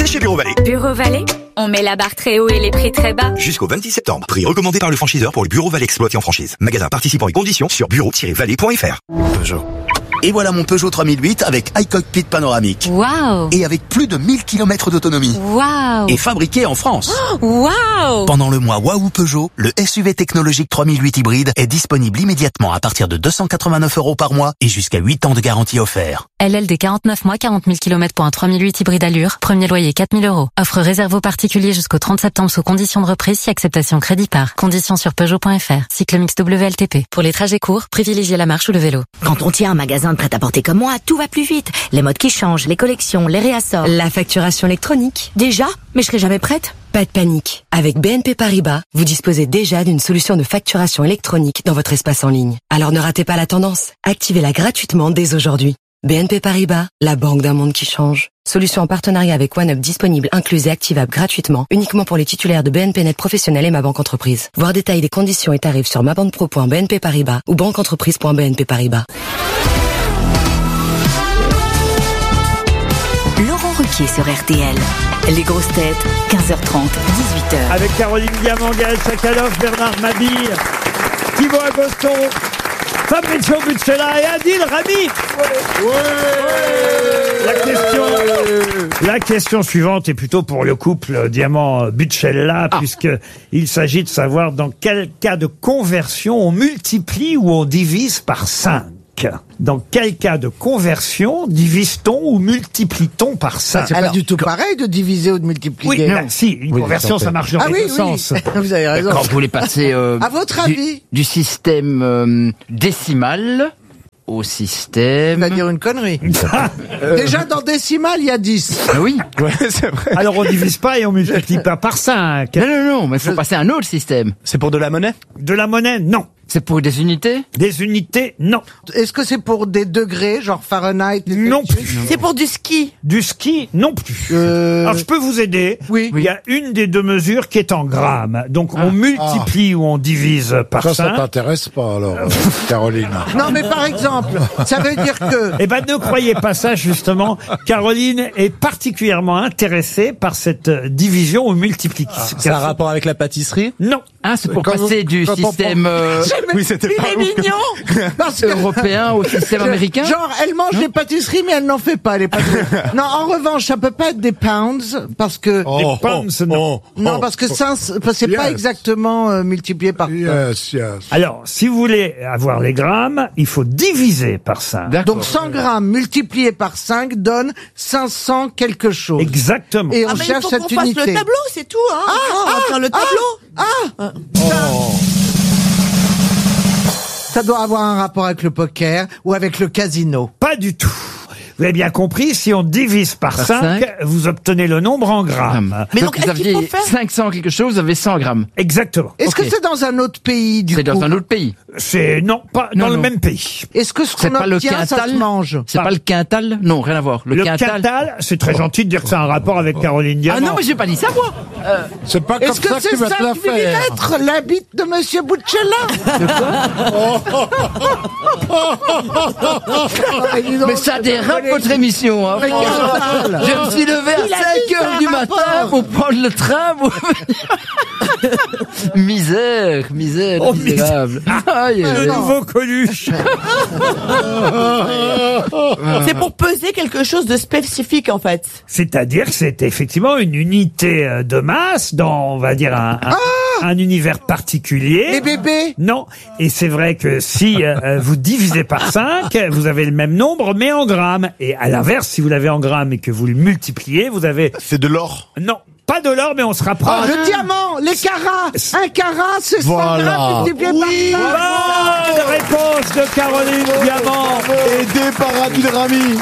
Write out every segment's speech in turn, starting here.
chez Bureau Vallée. Bureau Vallée, on met la barre très haut et les prix très bas. Jusqu'au 26 septembre. Prix recommandé par le franchiseur pour le Bureau Vallée exploité en franchise. Magasin participant et conditions sur bureau-vallée.fr. Peugeot. Et voilà mon Peugeot 3008 avec iCockpit panoramique. Waouh! Et avec plus de 1000 km d'autonomie. Waouh! Et fabriqué en France. Waouh! Pendant le mois Waouh Peugeot, le SUV technologique 3008 hybride est disponible immédiatement à partir de 289 € par mois et jusqu'à 8 ans de garantie offert. LLD 49 mois, 40 000 km pour un 3008 hybride allure. Premier loyer 4 000 €. Offre réservée aux particuliers jusqu'au 30 septembre sous conditions de reprise si acceptation crédit par. Conditions sur Peugeot.fr. Cycle mix WLTP. Pour les trajets courts, privilégiez la marche ou le vélo. Quand on tient un magasin de prêt-à-porter comme moi, tout va plus vite. Les modes qui changent, les collections, les réassorts. La facturation électronique. Déjà? Mais je serai jamais prête. Pas de panique. Avec BNP Paribas, vous disposez déjà d'une solution de facturation électronique dans votre espace en ligne. Alors ne ratez pas la tendance. Activez-la gratuitement dès aujourd'hui. BNP Paribas, la banque d'un monde qui change. Solution en partenariat avec OneUp disponible, incluse et activable gratuitement, uniquement pour les titulaires de BNP Net Professionnel et Ma Banque Entreprise. Voir détail des conditions et tarifs sur mabanquepro.bnp Paribas ou banqueentreprise.bnp Paribas. Laurent Ruquier sur RTL. Les grosses têtes, 15h30, 18h. Avec Caroline Diamant, Gaël Sakaloff, Bernard Mabille, Thibaut Agoston, Fabrizio Buccella et Adil Rami. La question suivante est plutôt pour le couple Diamant-Buccella, puisqu'il s'agit de savoir dans quel cas de conversion on multiplie ou on divise par 5. Dans quel cas de conversion divise-t-on ou multiplie-t-on par 5? C'est pas du tout pareil de diviser ou de multiplier. Oui, si, une conversion, ça marche dans les deux sens. Vous avez raison. Quand vous voulez passer à votre avis du système décimal au système... C'est-à-dire une connerie. Déjà, dans décimal, il y a 10. Oui. Ouais, c'est vrai. Alors on divise pas et on multiplie pas par 5. Non, mais il faut passer à un autre système. C'est pour de la monnaie? De la monnaie, non. C'est pour des unités? Des unités, non. Est-ce que c'est pour des degrés, genre Fahrenheit? Non plus. C'est pour du ski. Du ski, non plus. Alors je peux vous aider. Oui. Il y a une des deux mesures qui est en grammes. Donc on multiplie ou on divise par 5. Ça t'intéresse pas alors, Caroline? Non, mais par exemple, ça veut dire que... Eh ben, ne croyez pas ça, justement. Caroline est particulièrement intéressée par cette division ou multiplication. C'est un rapport avec la pâtisserie? Non. Ah, c'est pour passer du système Oui, c'était pas Il est mignon parce que... européen au système américain. Genre, elle mange des pâtisseries, mais elle n'en fait pas, les pâtisseries. Non, en revanche, ça peut pas être des pounds, parce que... Des pounds, non. Non, parce que ça, c'est pas exactement multiplié par 5. Yes. Alors, si vous voulez avoir les grammes, il faut diviser par 5. Donc 100 grammes multiplié par 5 donne 500 quelque chose. Exactement. Et on cherche cette unité. Le tableau, c'est tout, hein. On va faire le tableau. Ça doit avoir un rapport avec le poker ou avec le casino. Pas du tout. Vous avez bien compris, si on divise par 5, vous obtenez le nombre en grammes. Mais donc donc, vous est-ce qu'il aviez faut faire 500 quelque chose, vous avez 100 grammes. Exactement. Est-ce que c'est dans un autre pays du coup? C'est dans un autre pays. C'est non, pas dans le même pays. Est-ce que ce C'est qu'on pas le obtient, ça se quintal mange? C'est pas le quintal? Non, rien à voir. Le quintal, c'est très gentil de dire que c'est un rapport avec Caroline Diamant. Ah non, mais j'ai pas dit ça, moi. C'est pas comme Est-ce que ça c'est tu vas te 5 la faire. millimètres, la bite de Monsieur Buccella? Mais ça dérape votre émission, hein. Je me suis levé à 5h du matin pour prendre le train. Misère, misérable. Le nouveau Coluche. C'est pour peser quelque chose de spécifique, en fait. C'est-à-dire que c'est effectivement une unité de masse dans, on va dire, un univers particulier. Les bébés? Non. Et c'est vrai que si vous divisez par 5, vous avez le même nombre, mais en grammes. Et à l'inverse, si vous l'avez en grammes et que vous le multipliez, vous avez... C'est de l'or? Non. Pas de l'or, mais on se rapproche. Le diamant, les carats. Un carat, c'est 100 grammes multiplié par 5. Bonne réponse de Caroline Diamant. Aidé par Adil Rami.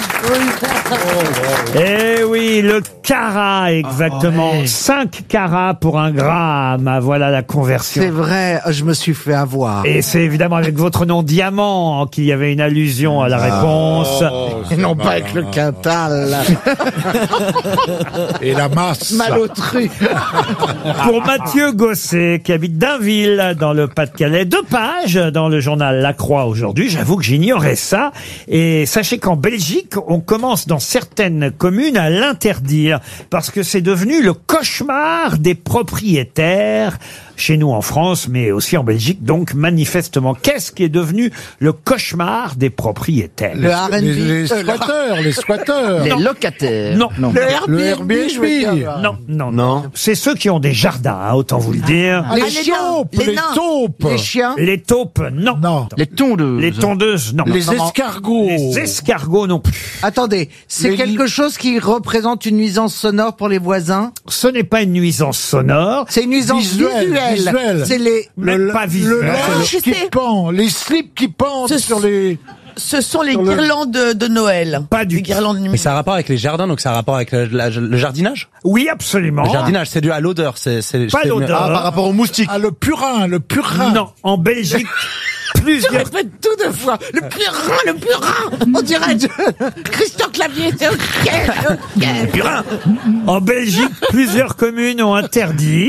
Eh oui, le carat, exactement. 5 carats pour un gramme. Voilà la conversion. C'est vrai, je me suis fait avoir. Et c'est évidemment avec votre nom Diamant qu'il y avait une allusion à la réponse. Et non pas avec le quintal. Et la masse. Mal au intrus. Pour Mathieu Gosset, qui habite Dainville, dans le Pas-de-Calais. 2 pages dans le journal La Croix aujourd'hui. J'avoue que j'ignorais ça. Et sachez qu'en Belgique, on commence dans certaines communes à l'interdire parce que c'est devenu le cauchemar des propriétaires. Chez nous en France, mais aussi en Belgique, donc manifestement. Qu'est-ce qui est devenu le cauchemar des propriétaires? Le R&B. Les squatteurs. Les locataires. Non. Le Airbnb. je veux dire. Non. C'est ceux qui ont des jardins, hein, autant vous le dire. Les taupes. Les taupes. Les chiens. Les taupes, non. Les tondeuses. Les tondeuses, non. Les escargots. Les escargots, non plus. Attendez, c'est quelque chose qui représente une nuisance sonore pour les voisins? Ce n'est pas une nuisance sonore. C'est une nuisance visuelle. C'est les... Même pas Le visuel. linge qui pend, les slips qui pendent sur les... Ce sont les guirlandes de Noël. Pas du Les guirlandes Mais numériques. ça a rapport avec les jardins, donc ça a rapport avec le jardinage? Oui, absolument. Le jardinage, c'est dû à l'odeur. Pas l'odeur. Ah, par rapport aux moustiques. Ah, le purin. Non, en Belgique, Je plusieurs... répète tout 2 fois. Le purin. On dirait Christian Clavier. Purin. En Belgique, plusieurs communes ont interdit,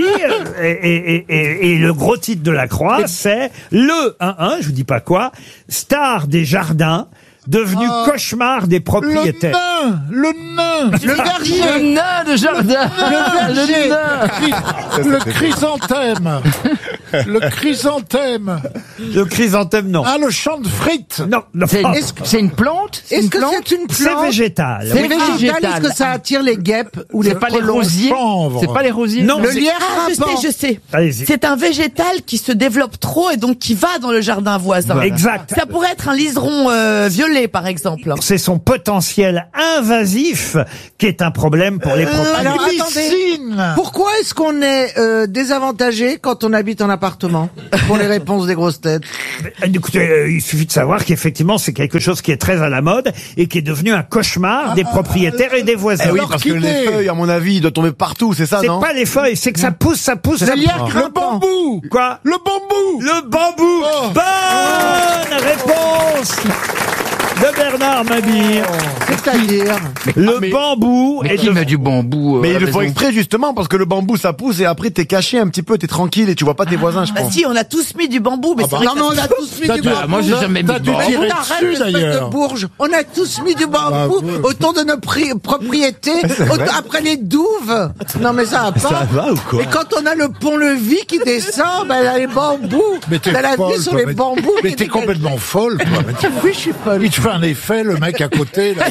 et le gros titre de La Croix, c'est le 1-1, je vous dis pas quoi, star des jardins, devenu cauchemar des propriétaires. Le nain. Le verger. Le nain de jardin. Le verger. Le chrysanthème. Le chrysanthème. Le chrysanthème, non. Ah, le champ de frites. Non. C'est une plante? Est-ce que c'est une C'est plante? végétal. C'est Oui. végétal. Est-ce que ça attire les guêpes ou les C'est pas les frelons? rosiers? Chanvre. C'est pas les rosiers? Non, Le c'est- lierre Ah, frappant. je sais. Allez-y. C'est un végétal qui se développe trop et donc qui va dans le jardin voisin. Exact. Ça pourrait être un liseron violet, par exemple. C'est son potentiel invasif qui est un problème pour les propriétaires. Alors, Glycine. Pourquoi est-ce qu'on est désavantagé quand on habite en appartement? Pour les réponses des grosses têtes. Écoutez, il suffit de savoir qu'effectivement, c'est quelque chose qui est très à la mode et qui est devenu un cauchemar des propriétaires et des voisins. oui, parce que les feuilles, à mon avis, il doit tomber partout, c'est ça, C'est pas les feuilles, c'est que ça pousse, ça pousse. Le ça lierre pousse. Le bambou. Quoi? Le bambou. Le bambou. Oh. Bonne réponse de Bernard Mabille. C'est-à-dire... Le bambou Mais est qui de... met du bambou Mais à ils la le font maison? exprès justement parce que le bambou ça pousse et après t'es caché un petit peu, t'es tranquille et tu vois pas tes voisins, je Bah pense. si, on a tous mis du bambou, mais c'est vrai Non, que mais on a tous mis du dû- bambou. Moi, j'ai jamais mis T'as de dû bambou. tirer Arrête, dessus espèce de d'ailleurs. bourge. On a tous mis du bambou autour de nos propriétés, après les douves. Non, mais ça va pas. Ça va ou quoi? Et quand on a le pont-levis qui descend, ben, là, les bambous. Mais t'es T'as la folle, vie sur toi, les bambous. Mais qui t'es dégagent. complètement folle, toi. Mais Oui, je suis folle. il te fait un effet, le mec à côté, là.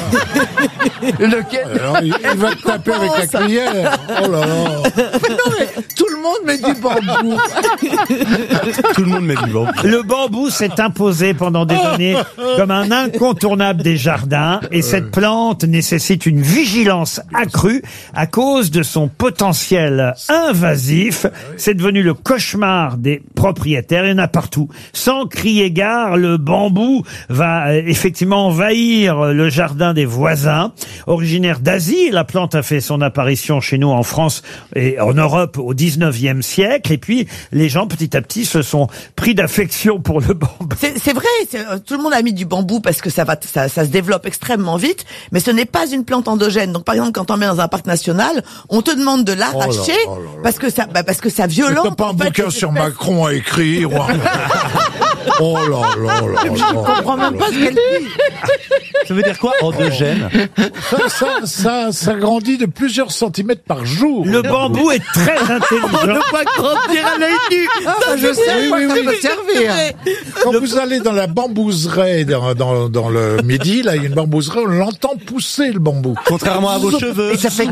Lequel? Alors, il va te taper avec la cuillère. Oh là là. Non, mais tout le monde met du bambou. Tout le monde met du bambou. Le bambou s'est imposé pendant des années comme un incontournable des jardins et cette plante nécessite une vigilance accrue à cause de son potentiel invasif. C'est devenu le cauchemar des propriétaires. Il y en a partout. Sans crier gare, le bambou va effectivement envahir le jardin des voisins. Originaire d'Asie, la plante a fait son apparition chez nous en France et en Europe au 19e siècle. Et puis, les gens, petit à petit, se sont pris d'affection pour le bambou. C'est vrai, tout le monde a mis du bambou parce que ça se développe extrêmement vite, mais ce n'est pas une plante endogène. Donc par exemple, quand on met dans un parc national, on te demande de l'arracher parce que ça violente. T'as pas un bouquin sur Macron à écrire. ou un- Oh là là là Je là. comprends même pas ce qu'elle dit. Ça veut dire quoi, endogène? Ça grandit de plusieurs centimètres par jour. Le bambou est très intelligent. pas grandir à l'œil nu. Ah, je sais pas ça peut servir. Quand vous allez dans la bambouserie, dans le midi, là, il y a une bambouserie, on l'entend pousser, le bambou. Contrairement à vos cheveux. Et ça fait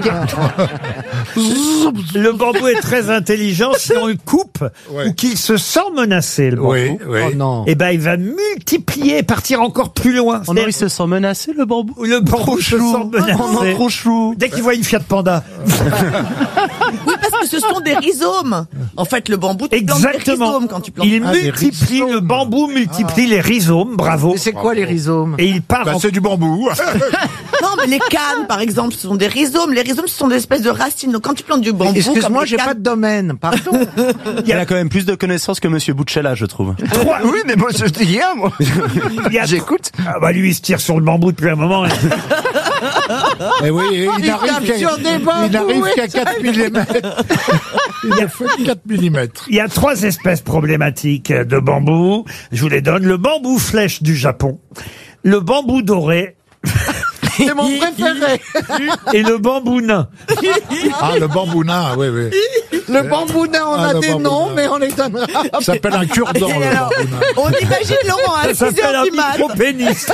Le bambou est très intelligent. Si on le coupe Ouais. ou qu'il se sent menacé, le bambou, Oui, oui. Oh non. eh ben, il va multiplier, partir encore plus loin. Oh non, il se sent menacé, le bambou. Le bambou se sent menacé. Oh non, trop chou. Dès qu'il voit une Fiat Panda. Oui, parce que ce sont des rhizomes. En fait, le bambou, tu plantes des Exactement. rhizomes quand tu plantes. Il des multiplie, rhizomes. le bambou multiplie les rhizomes. Bravo. Mais c'est quoi les rhizomes? Et il part Bah, en... c'est du bambou. Non, mais les cannes, par exemple, ce sont des rhizomes. Les rhizomes, ce sont des espèces de racines. Donc quand tu plantes du bambou, Excuse-moi, comme les j'ai cannes- pas de domaine. Pardon. Il a quand même plus de connaissances que Monsieur Bouchella, je trouve. Oui, mais moi, je dis rien, moi. il y a- J'écoute. Ah bah lui, il se tire sur le bambou depuis un moment. Eh oui, il n'arrive qu'à 4 mm. Il a fait 4 mm. Il y a 3 espèces problématiques de bambou. Je vous les donne. Le bambou flèche du Japon, le bambou doré. C'est mon préféré. Et le bambou nain. Ah, le bambou nain, oui, oui. Le bambou nain, on a des noms, mais on les donnera. Ça s'appelle un cure-dent, le bambou nain. On imagine Laurent à 6h du mat. Micro-pénis.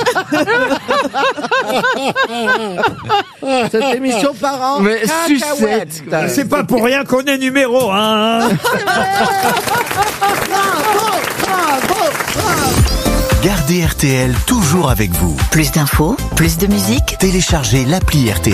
Cette émission par an. Mais sucette. C'est pas pour rien qu'on est numéro 1. Gardez RTL toujours avec vous. Plus d'infos, plus de musique. Téléchargez l'appli RTL.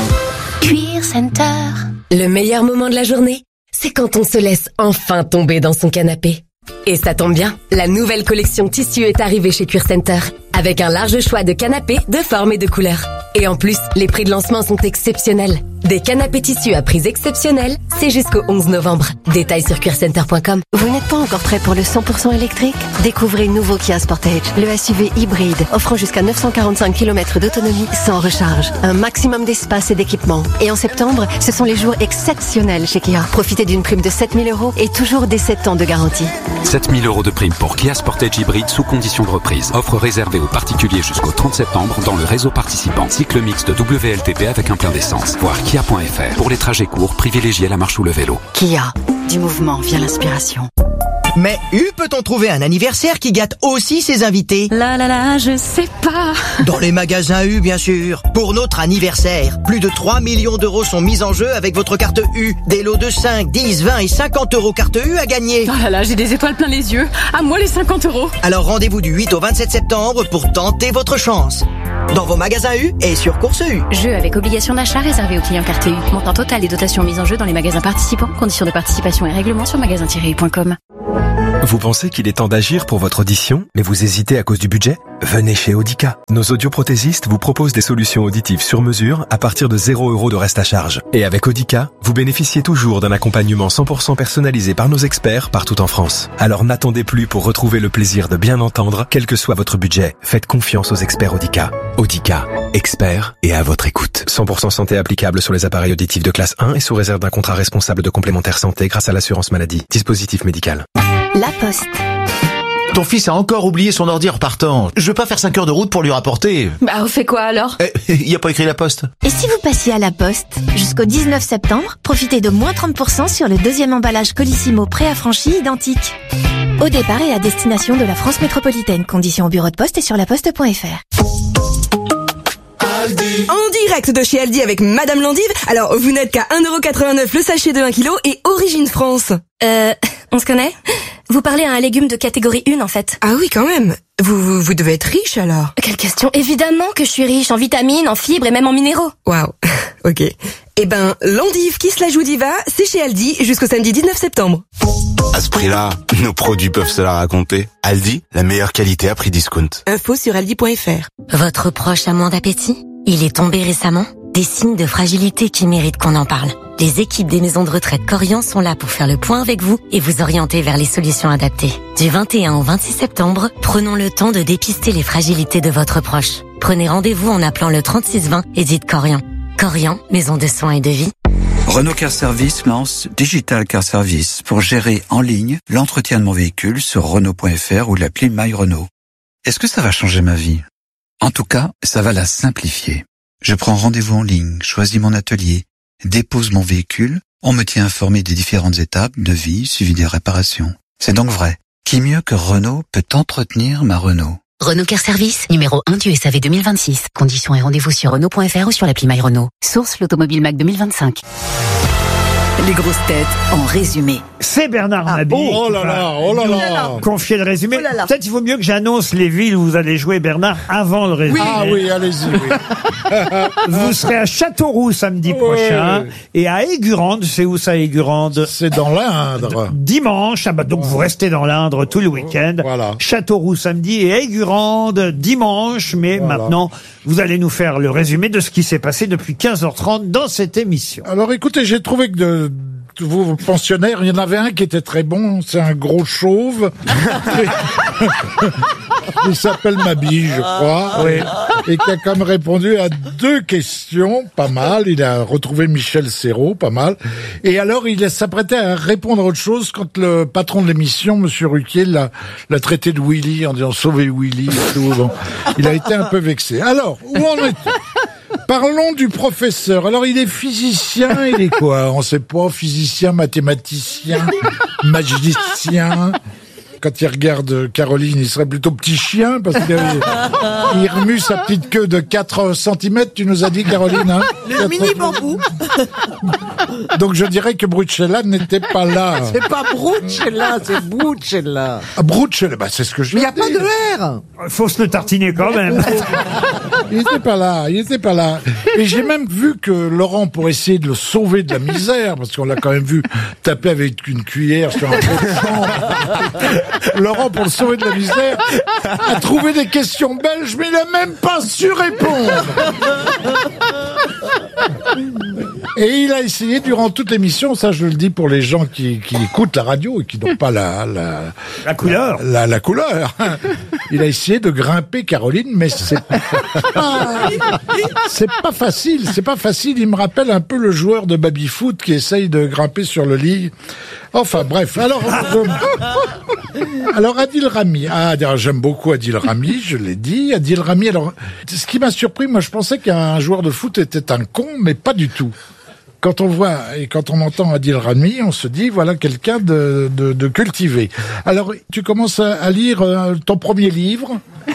Cuir Center. Le meilleur moment de la journée, c'est quand on se laisse enfin tomber dans son canapé. Et ça tombe bien, la nouvelle collection tissu est arrivée chez Cuir Center, avec un large choix de canapés de formes et de couleurs. Et en plus, les prix de lancement sont exceptionnels. Des canapés tissus à prix exceptionnels, c'est jusqu'au 11 novembre. Détails sur cuircenter.com. Vous n'êtes pas encore prêt pour le 100% électrique? Découvrez le nouveau Kia Sportage, le SUV hybride, offrant jusqu'à 945 km d'autonomie sans recharge. Un maximum d'espace et d'équipement. Et en septembre, ce sont les jours exceptionnels chez Kia. Profitez d'une prime de 7 000 € et toujours des 7 ans de garantie. 7 000 € de prime pour Kia Sportage hybride sous condition de reprise. Offre réservée aux particuliers jusqu'au 30 septembre dans le réseau participant. Cycle mixte WLTP avec un plein d'essence. Voir kia.fr. Pour les trajets courts, privilégiez la marche ou le vélo. Kia, du mouvement vient l'inspiration. Mais peut-on trouver un anniversaire qui gâte aussi ses invités? Là, je sais pas. Dans les magasins U, bien sûr. Pour notre anniversaire, plus de 3 millions d'euros sont mis en jeu avec votre carte U. Des lots de 5, 10, 20 et 50 € carte U à gagner. Oh là, j'ai des étoiles plein les yeux. À moi les 50 €. Alors rendez-vous du 8 au 27 septembre pour tenter votre chance. Dans vos magasins U et sur Course U. Jeu avec obligation d'achat réservé aux clients carte U. Montant total des dotations mises en jeu dans les magasins participants. Conditions de participation et règlements sur magasin-u.com. Vous pensez qu'il est temps d'agir pour votre audition, mais vous hésitez à cause du budget? Venez chez Audica. Nos audioprothésistes vous proposent des solutions auditives sur mesure à partir de 0 € de reste à charge. Et avec Audica, vous bénéficiez toujours d'un accompagnement 100% personnalisé par nos experts partout en France. Alors n'attendez plus pour retrouver le plaisir de bien entendre, quel que soit votre budget. Faites confiance aux experts Audica. Audica, experts et à votre écoute. 100% santé applicable sur les appareils auditifs de classe 1 et sous réserve d'un contrat responsable de complémentaire santé grâce à l'assurance maladie. Dispositif médical. La Poste. Ton fils a encore oublié son ordi en repartant. Je veux pas faire 5 heures de route pour lui rapporter. Bah, on fait quoi alors? Il y a pas écrit La Poste. Et si vous passiez à La Poste? Jusqu'au 19 septembre, profitez de moins 30% sur le deuxième emballage Colissimo préaffranchi identique. Au départ et à destination de la France métropolitaine. Conditions au bureau de poste et sur laposte.fr. En direct de chez Aldi avec Madame Landive. Alors, vous n'êtes qu'à 1,89 € le sachet de 1 kg et Origine France. On se connaît? Vous parlez à un légume de catégorie 1 en fait. Ah oui, quand même. Vous devez être riche alors. Quelle question? Évidemment que je suis riche en vitamines, en fibres et même en minéraux. Waouh. Ok. Eh ben, Landive qui se la joue diva, c'est chez Aldi jusqu'au samedi 19 septembre. À ce prix-là, nos produits peuvent se la raconter. Aldi, la meilleure qualité à prix discount. Info sur aldi.fr. Votre proche a moins d'appétit? Il est tombé récemment? Des signes de fragilité qui méritent qu'on en parle. Les équipes des maisons de retraite Corian sont là pour faire le point avec vous et vous orienter vers les solutions adaptées. Du 21 au 26 septembre, prenons le temps de dépister les fragilités de votre proche. Prenez rendez-vous en appelant le 3620 et dites Corian. Corian, maison de soins et de vie. Renault Car Service lance Digital Car Service pour gérer en ligne l'entretien de mon véhicule sur Renault.fr ou l'appli My Renault. Est-ce que ça va changer ma vie? En tout cas, ça va la simplifier. Je prends rendez-vous en ligne, choisis mon atelier, dépose mon véhicule, on me tient informé des différentes étapes, devis, suivi des réparations. C'est donc vrai. Qui mieux que Renault peut entretenir ma Renault? Renault Car Service, numéro 1 du SAV 2026. Conditions et rendez-vous sur Renault.fr ou sur l'appli My Renault. Source l'Automobile Mac 2025. Les grosses têtes en résumé. C'est Bernard Mabille. Oh là là. Confier le résumé. Oh là là. Peut-être il vaut mieux que j'annonce les villes où vous allez jouer, Bernard, avant le résumé. Ah oui, allez-y. Oui. Vous serez à Châteauroux samedi prochain et à Aigurande. C'est où ça, Aigurande? C'est dans l'Indre. Dimanche. Ah bah donc vous restez dans l'Indre tout le week-end. Voilà. Châteauroux samedi et Aigurande dimanche. Mais maintenant, vous allez nous faire le résumé de ce qui s'est passé depuis 15h30 dans cette émission. Alors écoutez, j'ai trouvé que de vos pensionnaires, il y en avait un qui était très bon, c'est un gros chauve. Il s'appelle Mabille, je crois. Oui. et qui a quand même répondu à 2 questions, pas mal. Il a retrouvé Michel Serrault, pas mal. Et alors, il s'apprêtait à répondre à autre chose quand le patron de l'émission, Monsieur Ruquier, l'a traité de Willy en disant « Sauvez Willy » et tout. Bon, il a été un peu vexé. Alors, où en est-on ? Parlons du professeur. Alors, il est physicien, il est quoi? On sait pas, physicien, mathématicien, magicien. Quand il regarde Caroline, il serait plutôt petit chien, parce qu'il remue sa petite queue de 4 cm, tu nous as dit, Caroline, hein? Le mini bambou. Donc je dirais que Brucella n'était pas là. C'est pas Brucella, c'est Brucella. Ah, Brucella, bah c'est ce que je Mais il veux n'y a dire. pas de R. Faut se le tartiner quand même. Il était pas là, il était pas là. Et j'ai même vu que Laurent, pour essayer de le sauver de la misère, parce qu'on l'a quand même vu taper avec une cuillère sur un pot de chambre, Laurent, pour le sauver de la misère, a trouvé des questions belges, mais il a même pas su répondre. Et il a essayé durant toute l'émission, ça je le dis pour les gens qui écoutent la radio et qui n'ont pas la couleur. La couleur. Il a essayé de grimper Caroline, mais c'est pas facile, c'est pas facile. Il me rappelle un peu le joueur de baby-foot qui essaye de grimper sur le lit. Enfin bref, alors Adil Rami. Ah, j'aime beaucoup Adil Rami, je l'ai dit. Adil Rami, alors, ce qui m'a surpris, moi je pensais qu'un joueur de foot était un con, mais pas du tout. Quand on voit et quand on entend Adil Rami, on se dit, voilà quelqu'un de cultivé. Alors, tu commences à lire ton premier livre,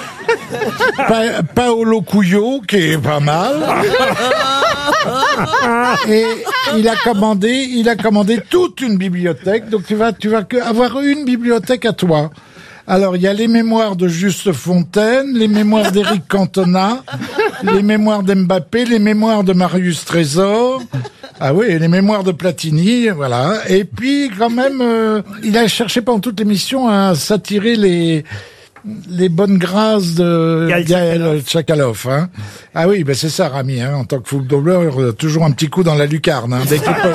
Paolo Coelho, qui est pas mal. Et il a commandé toute une bibliothèque, donc tu vas avoir une bibliothèque à toi. Alors, il y a les mémoires de Juste Fontaine, les mémoires d'Éric Cantona, les mémoires d'Mbappé, les mémoires de Marius Trésor. Ah oui, les mémoires de Platini, voilà. Et puis, quand même, il a cherché pendant toute l'émission à s'attirer les bonnes grâces de Gaël Tchakaloff, hein. Ah oui, ben c'est ça, Rami, hein. En tant que footballeur, toujours un petit coup dans la lucarne, hein, dès qu'il peut.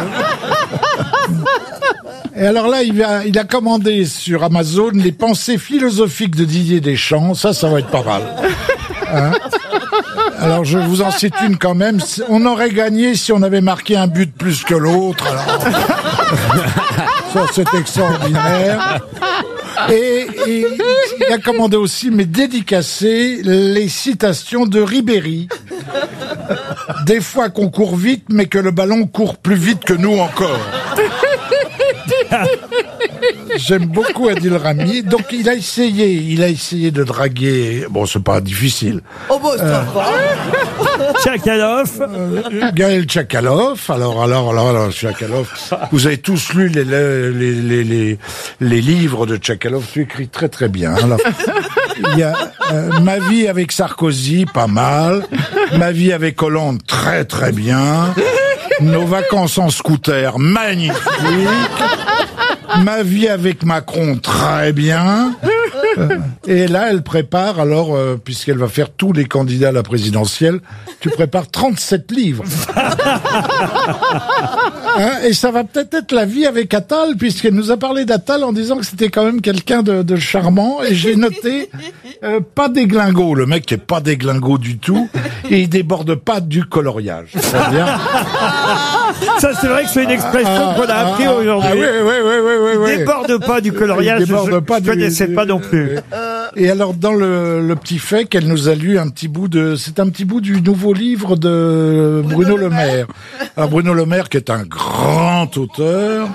Et alors là, il a commandé sur Amazon les pensées philosophiques de Didier Deschamps. Ça va être pas mal. Hein? Alors, je vous en cite une quand même. On aurait gagné si on avait marqué un but plus que l'autre. Alors... Ça, c'est extraordinaire. Et il a commandé aussi, mais dédicacé, les citations de Ribéry. Des fois qu'on court vite, mais que le ballon court plus vite que nous encore. J'aime beaucoup Adil Rami. Donc il a essayé de draguer. Bon, c'est pas difficile. Oh bon, ça va. Tchakaloff. Gaël Tchakaloff. Alors, Tchakaloff. Vous avez tous lu les livres de Tchakaloff. Tu écris très très bien. Alors, il y a Ma vie avec Sarkozy, pas mal. Ma vie avec Hollande, très très bien. Nos vacances en scooter, magnifique. Ma vie avec Macron, très bien. Et là, elle prépare, alors, puisqu'elle va faire tous les candidats à la présidentielle, tu prépares 37 livres. Hein, et ça va peut-être être la vie avec Attal, puisqu'elle nous a parlé d'Attal en disant que c'était quand même quelqu'un de charmant. Et j'ai noté, pas déglingo, le mec est pas déglingo du tout, et il déborde pas du coloriage. C'est-à-dire... Ça, c'est vrai que c'est une expression qu'on a appris aujourd'hui. Oui. Déborde pas du coloriage, je ne connaissais pas non plus. Et alors, dans le petit fait qu'elle nous a lu c'est un petit bout du nouveau livre de Bruno Le Maire. Alors, Bruno Le Maire, qui est un grand auteur,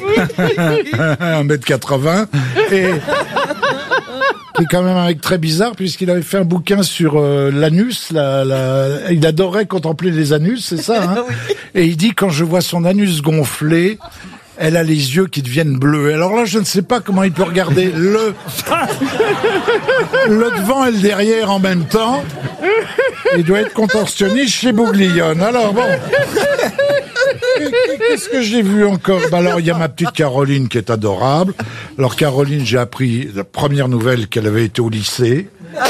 1m80, et qui est quand même un mec très bizarre, puisqu'il avait fait un bouquin sur l'anus, il adorait contempler les anus, c'est ça, hein. Et il dit, quand je vois son anus gonflé, elle a les yeux qui deviennent bleus. Alors là, je ne sais pas comment il peut regarder le devant et le derrière en même temps. Il doit être contorsionniste chez Bouglione. Alors bon... Qu'est-ce que j'ai vu encore? Alors, il y a ma petite Caroline qui est adorable. Alors, Caroline, j'ai appris la première nouvelle qu'elle avait été au lycée.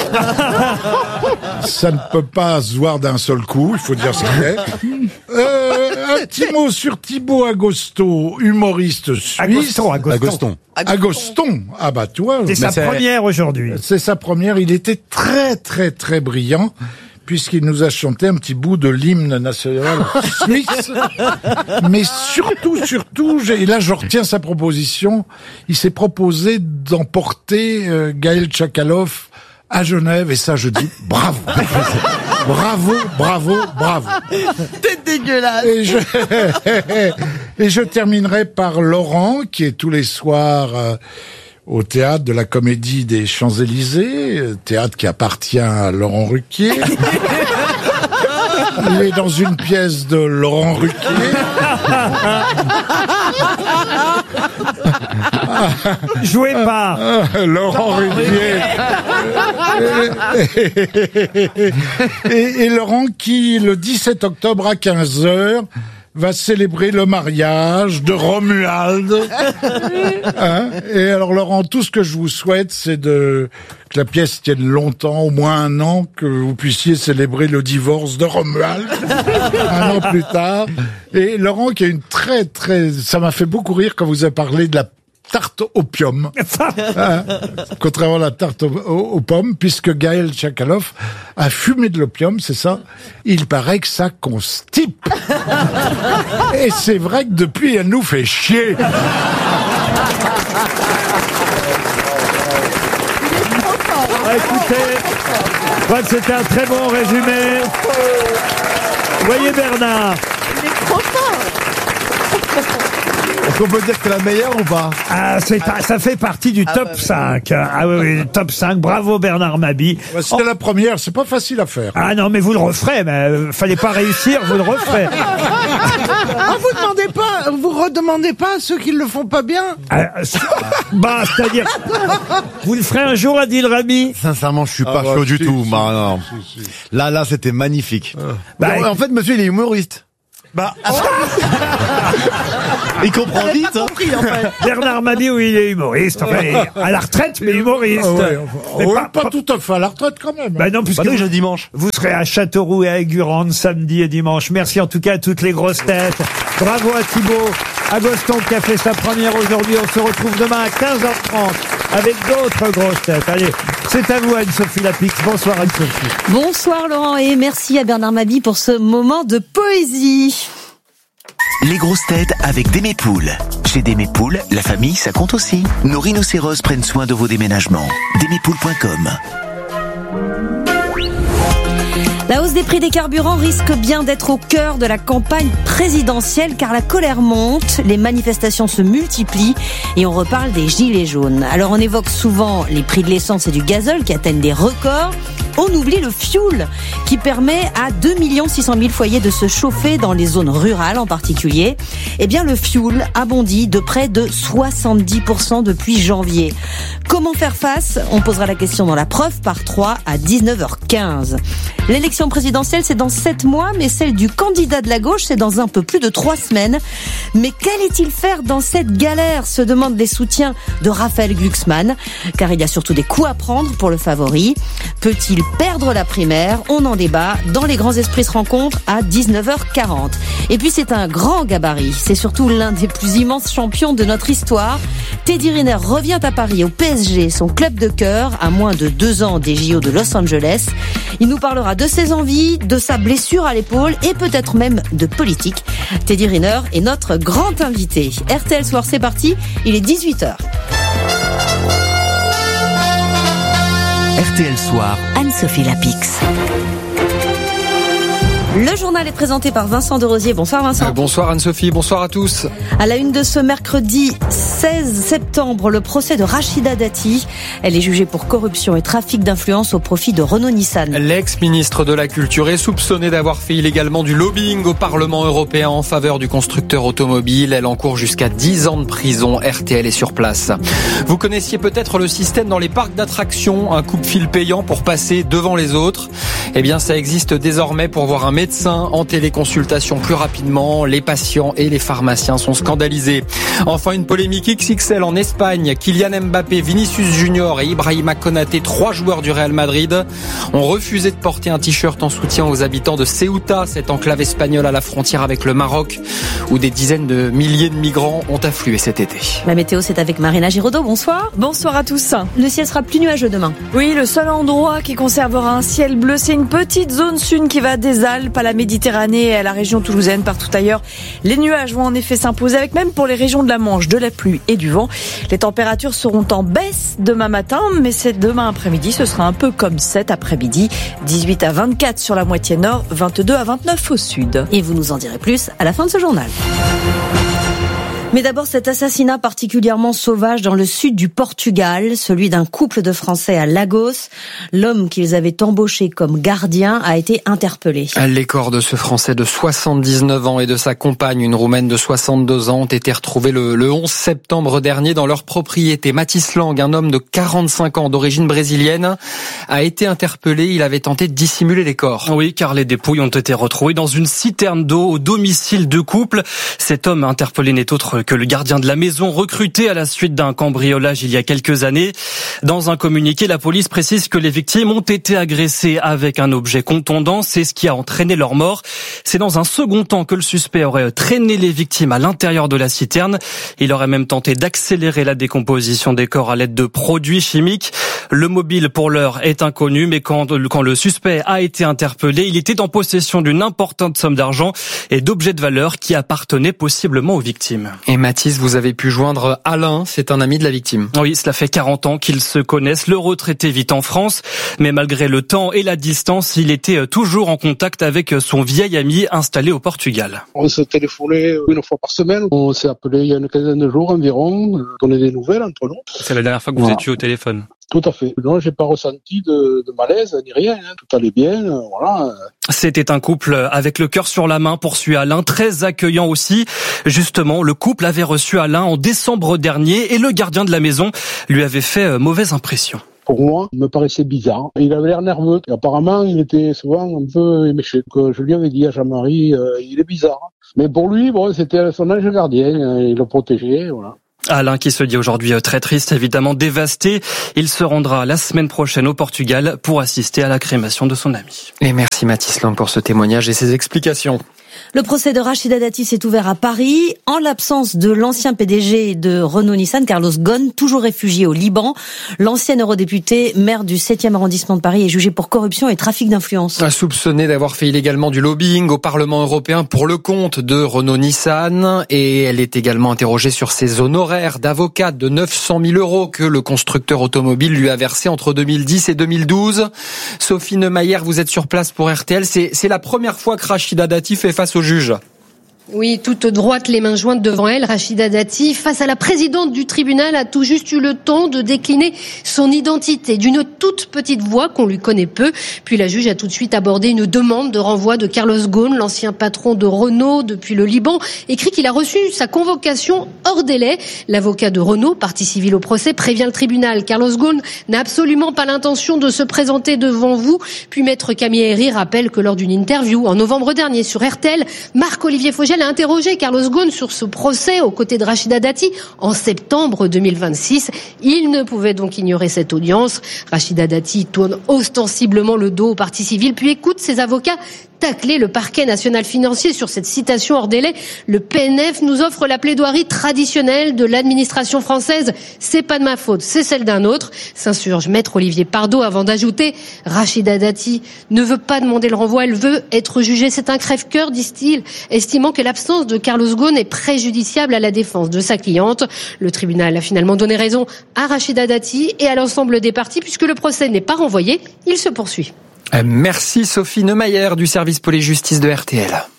Ça ne peut pas se voir d'un seul coup, il faut dire ce qu'il est. Un petit mot sur Thibaut Agosto, humoriste suisse. Agoston. Ah bah toi. C'est sa première aujourd'hui. C'est sa première. Il était très très très brillant, puisqu'il nous a chanté un petit bout de l'hymne national suisse. Mais surtout, et là je retiens sa proposition, il s'est proposé d'emporter Gaël Tchakaloff à Genève, et ça je dis bravo. Bravo. T'es dégueulasse. Et je terminerai par Laurent, qui est tous les soirs au théâtre de la Comédie des Champs-Élysées, théâtre qui appartient à Laurent Ruquier. Il est dans une pièce de Laurent Ruquier. Joué par Laurent Ruquier. Et Laurent qui, le 17 octobre à 15h, va célébrer le mariage de Romuald. Et alors Laurent, tout ce que je vous souhaite, c'est que la pièce tienne longtemps, au moins 1 an, que vous puissiez célébrer le divorce de Romuald 1 an plus tard. Et Laurent, qui a une ça m'a fait beaucoup rire quand vous avez parlé de la tarte opium. Contrairement à la tarte aux pommes, puisque Gaël Tchakaloff a fumé de l'opium, c'est ça? Il paraît que ça constipe. Et c'est vrai que depuis, elle nous fait chier. Écoutez, c'était un très bon résumé. Voyez Bernard. Il est trop fort. Est-ce qu'on peut dire que c'est la meilleure ou pas? Ça fait partie du top 5. Ah oui, top 5. Bravo Bernard Mabie. C'était la première, c'est pas facile à faire. Ah non, mais vous le referez, mais fallait pas réussir, vous le referez. Vous redemandez pas à ceux qui le font pas bien? C'est-à-dire, vous le ferez un jour, Adil Rami? Sincèrement, je suis pas chaud du tout. Non. Là, c'était magnifique. En fait, monsieur, il est humoriste. Il comprend vite, hein. Bernard Mabie, oui, il est humoriste. Enfin, à la retraite, mais humoriste. Mais pas tout à fait à la retraite quand même. Non, puisque je dimanche. Vous serez à Châteauroux et à Aigurande samedi et dimanche. Merci en tout cas à toutes les grosses têtes. Bravo à Thibaut Agoston qui a fait sa première aujourd'hui. On se retrouve demain à 15h30 avec d'autres grosses têtes. Allez, c'est à vous Anne-Sophie Lapix. Bonsoir Anne-Sophie. Bonsoir Laurent et merci à Bernard Mabie pour ce moment de poésie. Les grosses têtes avec Démépoules. Chez Démépoules, la famille, ça compte aussi. Nos rhinocéros prennent soin de vos déménagements. Démépoules.com. La hausse des prix des carburants risque bien d'être au cœur de la campagne présidentielle car la colère monte, les manifestations se multiplient et on reparle des gilets jaunes. Alors on évoque souvent les prix de l'essence et du gazole qui atteignent des records. On oublie le fioul qui permet à 2 600 000 foyers de se chauffer dans les zones rurales en particulier. Eh bien le fioul a bondi de près de 70% depuis janvier. Comment faire face? On posera la question dans la preuve par 3 à 19h15. L'élection présidentielle, c'est dans 7 mois, mais celle du candidat de la gauche, c'est dans un peu plus de 3 semaines. Mais qu'allait-il faire dans cette galère, se demandent les soutiens de Raphaël Glucksmann, car il y a surtout des coups à prendre pour le favori. Peut-il perdre la primaire? On en débat dans Les Grands Esprits se rencontrent à 19h40. Et puis c'est un grand gabarit, c'est surtout l'un des plus immenses champions de notre histoire. Teddy Riner revient à Paris au PSG, son club de cœur, à moins de 2 ans des JO de Los Angeles. Il nous parlera de ses envies, de sa blessure à l'épaule et peut-être même de politique. Teddy Riner est notre grand invité. RTL Soir, c'est parti, il est 18h. RTL Soir, Anne-Sophie Lapix. Le journal est présenté par Vincent Derosier. Bonsoir Vincent. Bonsoir Anne-Sophie, bonsoir à tous. À la une de ce mercredi 16 septembre, le procès de Rachida Dati. Elle est jugée pour corruption et trafic d'influence au profit de Renault-Nissan. L'ex-ministre de la Culture est soupçonnée d'avoir fait illégalement du lobbying au Parlement européen en faveur du constructeur automobile. Elle encourt jusqu'à 10 ans de prison. RTL est sur place. Vous connaissiez peut-être le système dans les parcs d'attractions, un coupe-fil payant pour passer devant les autres. Eh bien, ça existe désormais pour voir un médecins en téléconsultation plus rapidement. Les patients et les pharmaciens sont scandalisés. Enfin, une polémique XXL en Espagne. Kylian Mbappé, Vinicius Junior et Ibrahima Konaté, 3 joueurs du Real Madrid, ont refusé de porter un t-shirt en soutien aux habitants de Ceuta, cette enclave espagnole à la frontière avec le Maroc, où des dizaines de milliers de migrants ont afflué cet été. La météo, c'est avec Marina Giraudot. Bonsoir. Bonsoir à tous. Le ciel sera plus nuageux demain. Oui, le seul endroit qui conservera un ciel bleu, c'est une petite zone sud qui va des Alpes à la Méditerranée et à la région toulousaine. Partout ailleurs, les nuages vont en effet s'imposer, avec même pour les régions de la Manche de la pluie et du vent. Les températures seront en baisse demain matin, mais c'est demain après-midi, ce sera un peu comme cet après-midi. 18 à 24 sur la moitié nord, 22 à 29 au sud. Et vous nous en direz plus à la fin de ce journal. Mais d'abord, cet assassinat particulièrement sauvage dans le sud du Portugal, celui d'un couple de Français à Lagos. L'homme qu'ils avaient embauché comme gardien a été interpellé. Les corps de ce Français de 79 ans et de sa compagne, une Roumaine de 62 ans, ont été retrouvés le 11 septembre dernier dans leur propriété. Mathis Lang, un homme de 45 ans d'origine brésilienne, a été interpellé. Il avait tenté de dissimuler les corps. Oui, car les dépouilles ont été retrouvées dans une citerne d'eau au domicile du couple. Cet homme interpellé n'est autre que le gardien de la maison recruté à la suite d'un cambriolage il y a quelques années. Dans un communiqué, la police précise que les victimes ont été agressées avec un objet contondant. C'est ce qui a entraîné leur mort. C'est dans un second temps que le suspect aurait traîné les victimes à l'intérieur de la citerne. Il aurait même tenté d'accélérer la décomposition des corps à l'aide de produits chimiques. Le mobile, pour l'heure, est inconnu, mais quand le suspect a été interpellé, il était en possession d'une importante somme d'argent et d'objets de valeur qui appartenaient possiblement aux victimes. Et Mathis, vous avez pu joindre Alain, c'est un ami de la victime. Oui, cela fait 40 ans qu'ils se connaissent. Le retraité vit en France, mais malgré le temps et la distance, il était toujours en contact avec son vieil ami installé au Portugal. On se téléphonait une fois par semaine. On s'est appelé il y a une quinzaine de jours environ, donner des nouvelles entre nous. C'est la dernière fois que vous étiez au téléphone? Tout à fait. Non, j'ai pas ressenti de malaise ni rien. Tout allait bien. Voilà. C'était un couple avec le cœur sur la main, poursuit Alain, très accueillant aussi. Justement, le couple avait reçu Alain en décembre dernier et le gardien de la maison lui avait fait mauvaise impression. Pour moi, il me paraissait bizarre. Il avait l'air nerveux. Et apparemment, il était souvent un peu éméché. Donc, je lui avais dit à Jean-Marie, il est bizarre. Mais pour lui, bon, c'était son ange gardien. Il le protégeait, voilà. Alain qui se dit aujourd'hui très triste, évidemment dévasté. Il se rendra la semaine prochaine au Portugal pour assister à la crémation de son ami. Et merci Mathis Lang pour ce témoignage et ses explications. Le procès de Rachida Dati s'est ouvert à Paris. En l'absence de l'ancien PDG de Renault-Nissan, Carlos Ghosn, toujours réfugié au Liban, l'ancien eurodéputé, maire du 7e arrondissement de Paris, est jugé pour corruption et trafic d'influence. Soupçonné d'avoir fait illégalement du lobbying au Parlement européen pour le compte de Renault-Nissan. Et elle est également interrogée sur ses honoraires d'avocat de 900 000 € que le constructeur automobile lui a versé entre 2010 et 2012. Sophie Neumayer, vous êtes sur place pour RTL. C'est la première fois que Rachida Dati fait face au juge. Oui, toute droite, les mains jointes devant elle, Rachida Dati, face à la présidente du tribunal, a tout juste eu le temps de décliner son identité d'une toute petite voix qu'on lui connaît peu. Puis la juge a tout de suite abordé une demande de renvoi de Carlos Ghosn, l'ancien patron de Renault depuis le Liban, écrit qu'il a reçu sa convocation hors délai. L'avocat de Renault, partie civile au procès, prévient le tribunal. Carlos Ghosn n'a absolument pas l'intention de se présenter devant vous. Puis maître Camille Herry rappelle que lors d'une interview en novembre dernier sur RTL, Marc-Olivier Fogel a interrogé Carlos Ghosn sur ce procès aux côtés de Rachida Dati en septembre 2026. Il ne pouvait donc ignorer cette audience. Rachida Dati tourne ostensiblement le dos aux parties civiles, puis écoute ses avocats tacler le parquet national financier sur cette citation hors délai. Le PNF nous offre la plaidoirie traditionnelle de l'administration française. C'est pas de ma faute, c'est celle d'un autre. S'insurge maître Olivier Pardo avant d'ajouter: Rachida Dati ne veut pas demander le renvoi, elle veut être jugée. C'est un crève-cœur, disent-ils, estimant que l'absence de Carlos Ghosn est préjudiciable à la défense de sa cliente. Le tribunal a finalement donné raison à Rachida Dati et à l'ensemble des parties puisque le procès n'est pas renvoyé, il se poursuit. Merci Sophie Neumayer du service police-justice de RTL.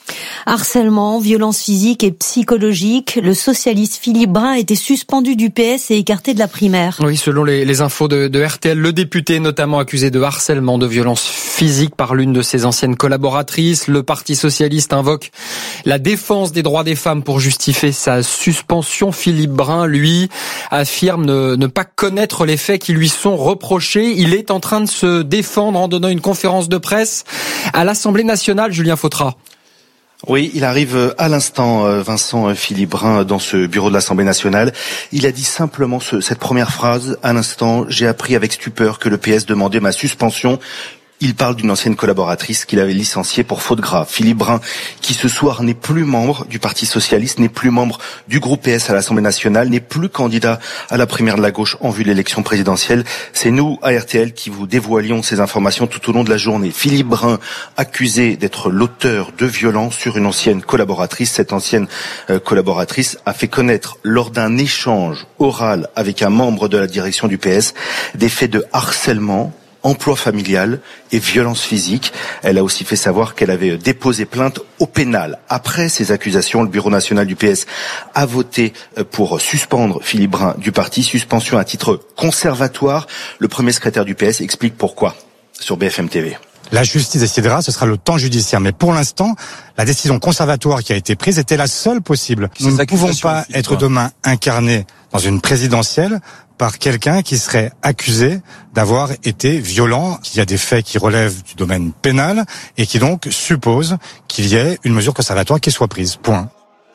Harcèlement, violence physique et psychologique. Le socialiste Philippe Brun a été suspendu du PS et écarté de la primaire. Oui, selon les infos de RTL, le député est notamment accusé de harcèlement, de violence physique par l'une de ses anciennes collaboratrices. Le Parti socialiste invoque la défense des droits des femmes pour justifier sa suspension. Philippe Brun, lui, affirme ne pas connaître les faits qui lui sont reprochés. Il est en train de se défendre en donnant une conférence de presse à l'Assemblée nationale, Julien Fautra. Oui, il arrive à l'instant, Vincent Philippe Brun, dans ce bureau de l'Assemblée nationale. Il a dit simplement cette première phrase. À l'instant, j'ai appris avec stupeur que le PS demandait ma suspension. Il parle d'une ancienne collaboratrice qu'il avait licenciée pour faute grave. Philippe Brun, qui ce soir n'est plus membre du Parti socialiste, n'est plus membre du groupe PS à l'Assemblée nationale, n'est plus candidat à la primaire de la gauche en vue de l'élection présidentielle. C'est nous, à RTL, qui vous dévoilions ces informations tout au long de la journée. Philippe Brun, accusé d'être l'auteur de violences sur une ancienne collaboratrice. Cette ancienne collaboratrice a fait connaître, lors d'un échange oral avec un membre de la direction du PS, des faits de harcèlement, emploi familial et violence physique. Elle a aussi fait savoir qu'elle avait déposé plainte au pénal. Après ces accusations, le Bureau national du PS a voté pour suspendre Philippe Brun du parti. Suspension à titre conservatoire. Le premier secrétaire du PS explique pourquoi sur BFM TV. La justice décidera, ce sera le temps judiciaire. Mais pour l'instant, la décision conservatoire qui a été prise était la seule possible. Nous ne pouvons pas être demain incarnés dans une présidentielle par quelqu'un qui serait accusé d'avoir été violent. Il y a des faits qui relèvent du domaine pénal et qui donc supposent qu'il y ait une mesure conservatoire qui soit prise. Point.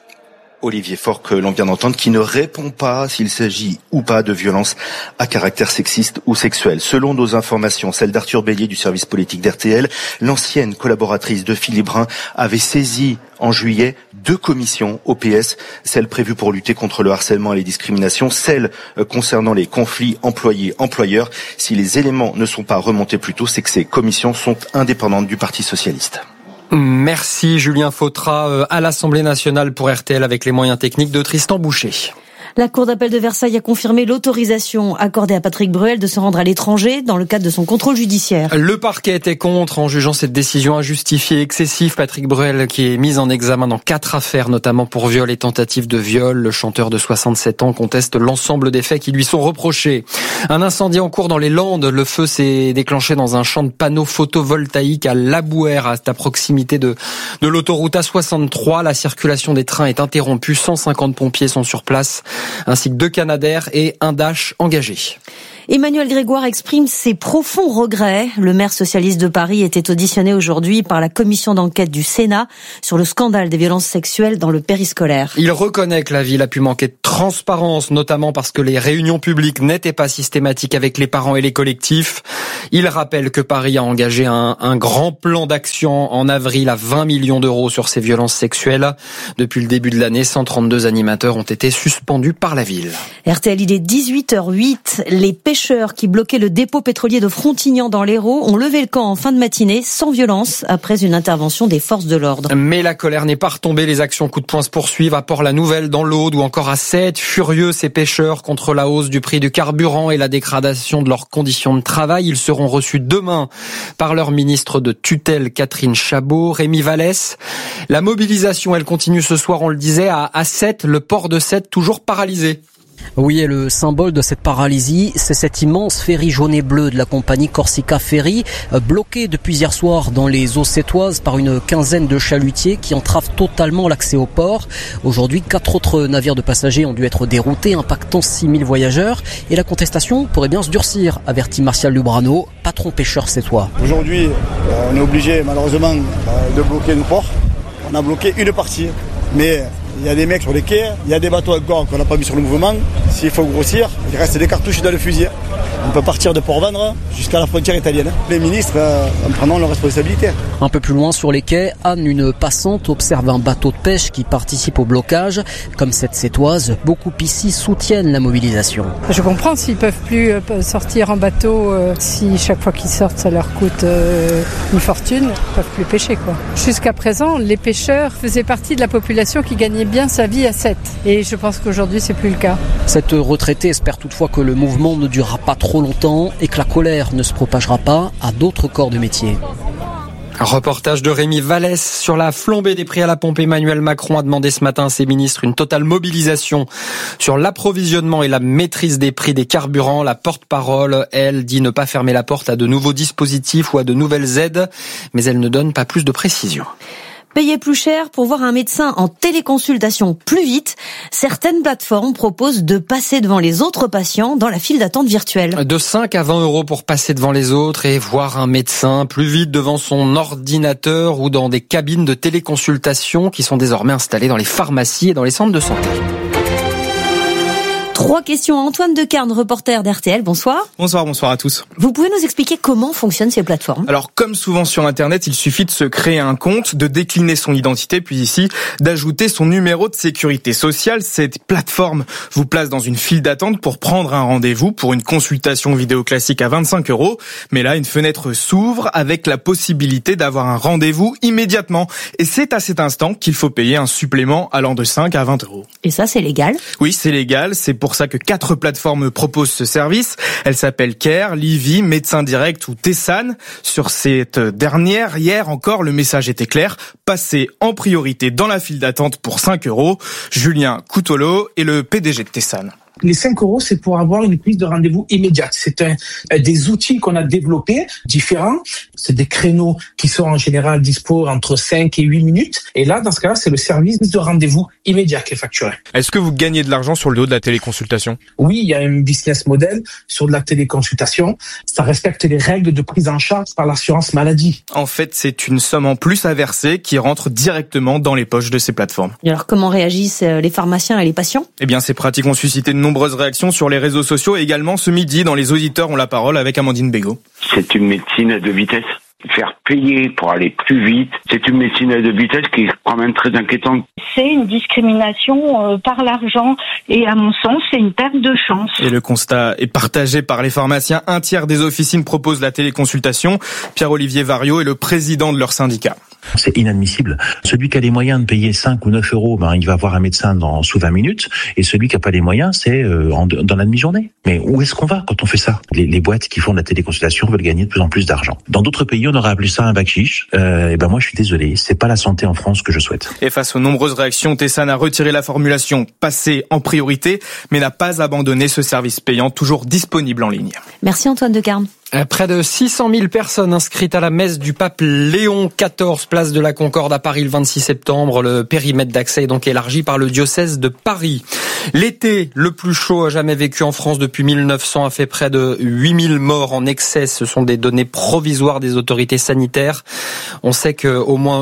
Olivier Faure, que l'on vient d'entendre, qui ne répond pas s'il s'agit ou pas de violences à caractère sexiste ou sexuel. Selon nos informations, celle d'Arthur Bélier du service politique d'RTL, l'ancienne collaboratrice de Philippe Brun avait saisi en juillet 2 commissions au PS, celle prévue pour lutter contre le harcèlement et les discriminations, celle concernant les conflits employés-employeurs. Si les éléments ne sont pas remontés plus tôt, c'est que ces commissions sont indépendantes du Parti socialiste. Merci Julien Fautra à l'Assemblée nationale pour RTL avec les moyens techniques de Tristan Boucher. La Cour d'appel de Versailles a confirmé l'autorisation accordée à Patrick Bruel de se rendre à l'étranger dans le cadre de son contrôle judiciaire. Le parquet était contre en jugeant cette décision injustifiée et excessive. Patrick Bruel qui est mis en examen dans 4 affaires, notamment pour viol et tentative de viol. Le chanteur de 67 ans conteste l'ensemble des faits qui lui sont reprochés. Un incendie en cours dans les Landes. Le feu s'est déclenché dans un champ de panneaux photovoltaïques à Labouère, à proximité de l'autoroute A63. La circulation des trains est interrompue. 150 pompiers sont sur place, ainsi que 2 Canadair et un Dash engagés. Emmanuel Grégoire exprime ses profonds regrets. Le maire socialiste de Paris était auditionné aujourd'hui par la commission d'enquête du Sénat sur le scandale des violences sexuelles dans le périscolaire. Il reconnaît que la ville a pu manquer de transparence, notamment parce que les réunions publiques n'étaient pas systématiques avec les parents et les collectifs. Il rappelle que Paris a engagé un grand plan d'action en avril à 20 millions d'euros sur ces violences sexuelles. Depuis le début de l'année, 132 animateurs ont été suspendus par la ville. RTL, il est 18h08. Les pêcheurs qui bloquaient le dépôt pétrolier de Frontignan dans l'Hérault ont levé le camp en fin de matinée sans violence après une intervention des forces de l'ordre. Mais la colère n'est pas retombée. Les actions coup de poing se poursuivent à Port-la-Nouvelle, dans l'Aude ou encore à Sète. Furieux, ces pêcheurs contre la hausse du prix du carburant et la dégradation de leurs conditions de travail. Ils seront reçus demain par leur ministre de tutelle Catherine Chabot. Rémi Vallès. La mobilisation, elle continue ce soir, on le disait, à Sète, le port de Sète toujours paralysé. Oui, et le symbole de cette paralysie, c'est cet immense ferry jaune et bleu de la compagnie Corsica Ferry, bloqué depuis hier soir dans les eaux sétoises par une quinzaine de chalutiers qui entravent totalement l'accès au port. Aujourd'hui, 4 autres navires de passagers ont dû être déroutés, impactant 6000 voyageurs. Et la contestation pourrait bien se durcir, avertit Martial Lubrano, patron pêcheur sétois. Aujourd'hui, on est obligé malheureusement de bloquer nos ports. On a bloqué une partie, mais il y a des mecs sur les quais, il y a des bateaux encore qu'on n'a pas mis sur le mouvement. S'il faut grossir, il reste des cartouches dans le fusil. On peut partir de Port-Vendre jusqu'à la frontière italienne. Les ministres en prenant leurs responsabilités. Un peu plus loin sur les quais, Anne, une passante, observe un bateau de pêche qui participe au blocage. Comme cette sétoise, beaucoup ici soutiennent la mobilisation. Je comprends s'ils ne peuvent plus sortir en bateau, si chaque fois qu'ils sortent ça leur coûte une fortune, ils ne peuvent plus pêcher, quoi. Jusqu'à présent, les pêcheurs faisaient partie de la population qui gagnait bien sa vie à Sète. Et je pense qu'aujourd'hui, c'est plus le cas. Cette retraitée espère toutefois que le mouvement ne durera pas trop longtemps et que la colère ne se propagera pas à d'autres corps de métier. Un reportage de Rémi Vallès sur la flambée des prix à la pompe. Emmanuel Macron a demandé ce matin à ses ministres une totale mobilisation sur l'approvisionnement et la maîtrise des prix des carburants. La porte-parole, elle, dit ne pas fermer la porte à de nouveaux dispositifs ou à de nouvelles aides, mais elle ne donne pas plus de précisions. Payer plus cher pour voir un médecin en téléconsultation plus vite. Certaines plateformes proposent de passer devant les autres patients dans la file d'attente virtuelle. De 5 à 20 euros pour passer devant les autres et voir un médecin plus vite devant son ordinateur ou dans des cabines de téléconsultation qui sont désormais installées dans les pharmacies et dans les centres de santé. 3 questions à Antoine Decarne, reporter d'RTL. Bonsoir. Bonsoir à tous. Vous pouvez nous expliquer comment fonctionnent ces plateformes ? Alors, comme souvent sur Internet, il suffit de se créer un compte, de décliner son identité, puis ici, d'ajouter son numéro de sécurité sociale. Cette plateforme vous place dans une file d'attente pour prendre un rendez-vous pour une consultation vidéo classique à 25 €. Mais là, une fenêtre s'ouvre avec la possibilité d'avoir un rendez-vous immédiatement. Et c'est à cet instant qu'il faut payer un supplément allant de 5 à 20 €. Et ça, c'est légal ? Oui, c'est légal. C'est pour ça que 4 plateformes proposent ce service. Elles s'appellent Care, Livy, Médecin Direct ou Tessan. Sur cette dernière, hier encore, le message était clair. Passez en priorité dans la file d'attente pour 5 €. Julien Coutolo est le PDG de Tessan. Les 5 €, c'est pour avoir une prise de rendez-vous immédiate. C'est des outils qu'on a développés, différents. C'est des créneaux qui sont en général dispo entre 5 et 8 minutes. Et là, dans ce cas-là, c'est le service de rendez-vous immédiat qui est facturé. Est-ce que vous gagnez de l'argent sur le dos de la téléconsultation ? Oui, il y a un business model sur de la téléconsultation. Ça respecte les règles de prise en charge par l'assurance maladie. En fait, c'est une somme en plus à verser qui rentre directement dans les poches de ces plateformes. Et alors, comment réagissent les pharmaciens et les patients ? Eh bien, ces pratiques ont suscité de nombreuses réactions sur les réseaux sociaux et également ce midi dans Les Auditeurs ont la parole avec Amandine Bégaud. C'est une médecine de vitesse. Faire payer pour aller plus vite, c'est une médecine de vitesse qui est quand même très inquiétante. C'est une discrimination par l'argent et à mon sens, c'est une perte de chance. Et le constat est partagé par les pharmaciens. 1/3 des officines proposent la téléconsultation. Pierre-Olivier Variot est le président de leur syndicat. C'est inadmissible. Celui qui a les moyens de payer 5 ou 9 €, il va voir un médecin sous 20 minutes. Et celui qui n'a pas les moyens, c'est dans la demi-journée. Mais où est-ce qu'on va quand on fait ça ? Les boîtes qui font de la téléconsultation veulent gagner de plus en plus d'argent. Dans d'autres pays, on aurait appelé ça un bac chiche. Moi, je suis désolé. C'est pas la santé en France que je souhaite. Et face aux nombreuses réactions, Tessan a retiré la formulation « passer en priorité », mais n'a pas abandonné ce service payant toujours disponible en ligne. Merci Antoine Decarne. Près de 600 000 personnes inscrites à la messe du pape Léon XIV, place de la Concorde à Paris le 26 septembre. Le périmètre d'accès est donc élargi par le diocèse de Paris. L'été le plus chaud jamais vécu en France depuis 1900 a fait près de 8000 morts en excès. Ce sont des données provisoires des autorités sanitaires. On sait qu'au moins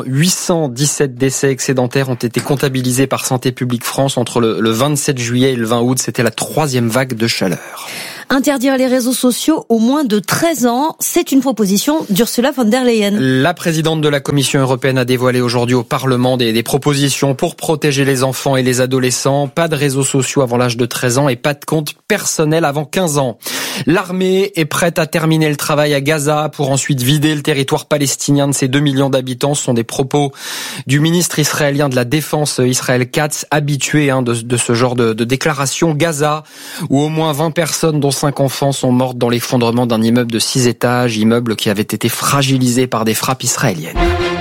817 décès excédentaires ont été comptabilisés par Santé publique France entre le 27 juillet et le 20 août. C'était la 3e vague de chaleur. Interdire les réseaux sociaux aux moins de 13 ans, c'est une proposition d'Ursula von der Leyen. La présidente de la Commission européenne a dévoilé aujourd'hui au Parlement des propositions pour protéger les enfants et les adolescents. Pas de réseaux sociaux avant l'âge de 13 ans et pas de compte personnel avant 15 ans. L'armée est prête à terminer le travail à Gaza pour ensuite vider le territoire palestinien de ses 2 millions d'habitants. Ce sont des propos du ministre israélien de la Défense, Israël Katz, habitué de ce genre de déclaration. Gaza, où au moins 20 personnes, dont 5 enfants, sont mortes dans l'effondrement d'un immeuble de 6 étages, immeuble qui avait été fragilisé par des frappes israéliennes.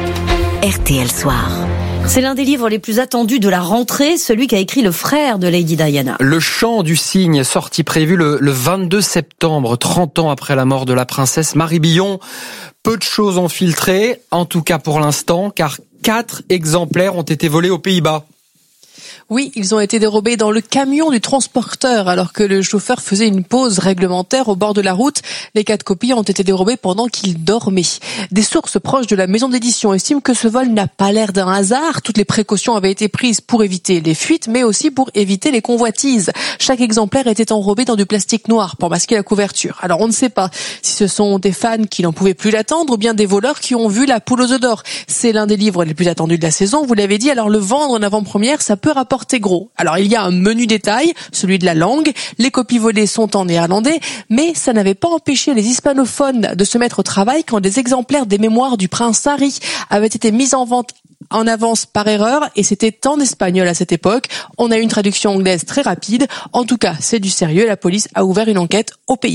RTL Soir. C'est l'un des livres les plus attendus de la rentrée, celui qu'a écrit le frère de Lady Diana. Le Chant du Cygne, sortie prévue le 22 septembre, 30 ans après la mort de la princesse Marie Billon. Peu de choses ont filtré, en tout cas pour l'instant, car 4 exemplaires ont été volés aux Pays-Bas. Oui, ils ont été dérobés dans le camion du transporteur alors que le chauffeur faisait une pause réglementaire au bord de la route. Les 4 copies ont été dérobées pendant qu'il dormait. Des sources proches de la maison d'édition estiment que ce vol n'a pas l'air d'un hasard. Toutes les précautions avaient été prises pour éviter les fuites, mais aussi pour éviter les convoitises. Chaque exemplaire était enrobé dans du plastique noir pour masquer la couverture. Alors on ne sait pas si ce sont des fans qui n'en pouvaient plus l'attendre ou bien des voleurs qui ont vu la poule aux œufs d'or. C'est l'un des livres les plus attendus de la saison, vous l'avez dit. Alors le vendre en avant-première, ça peut rapporter gros. Alors il y a un menu détail, celui de la langue. Les copies volées sont en néerlandais, mais ça n'avait pas empêché les hispanophones de se mettre au travail quand des exemplaires des mémoires du prince Harry avaient été mis en vente en avance par erreur, et c'était en espagnol à cette époque. On a eu une traduction anglaise très rapide. En tout cas, c'est du sérieux. La police a ouvert une enquête aux Pays-Bas.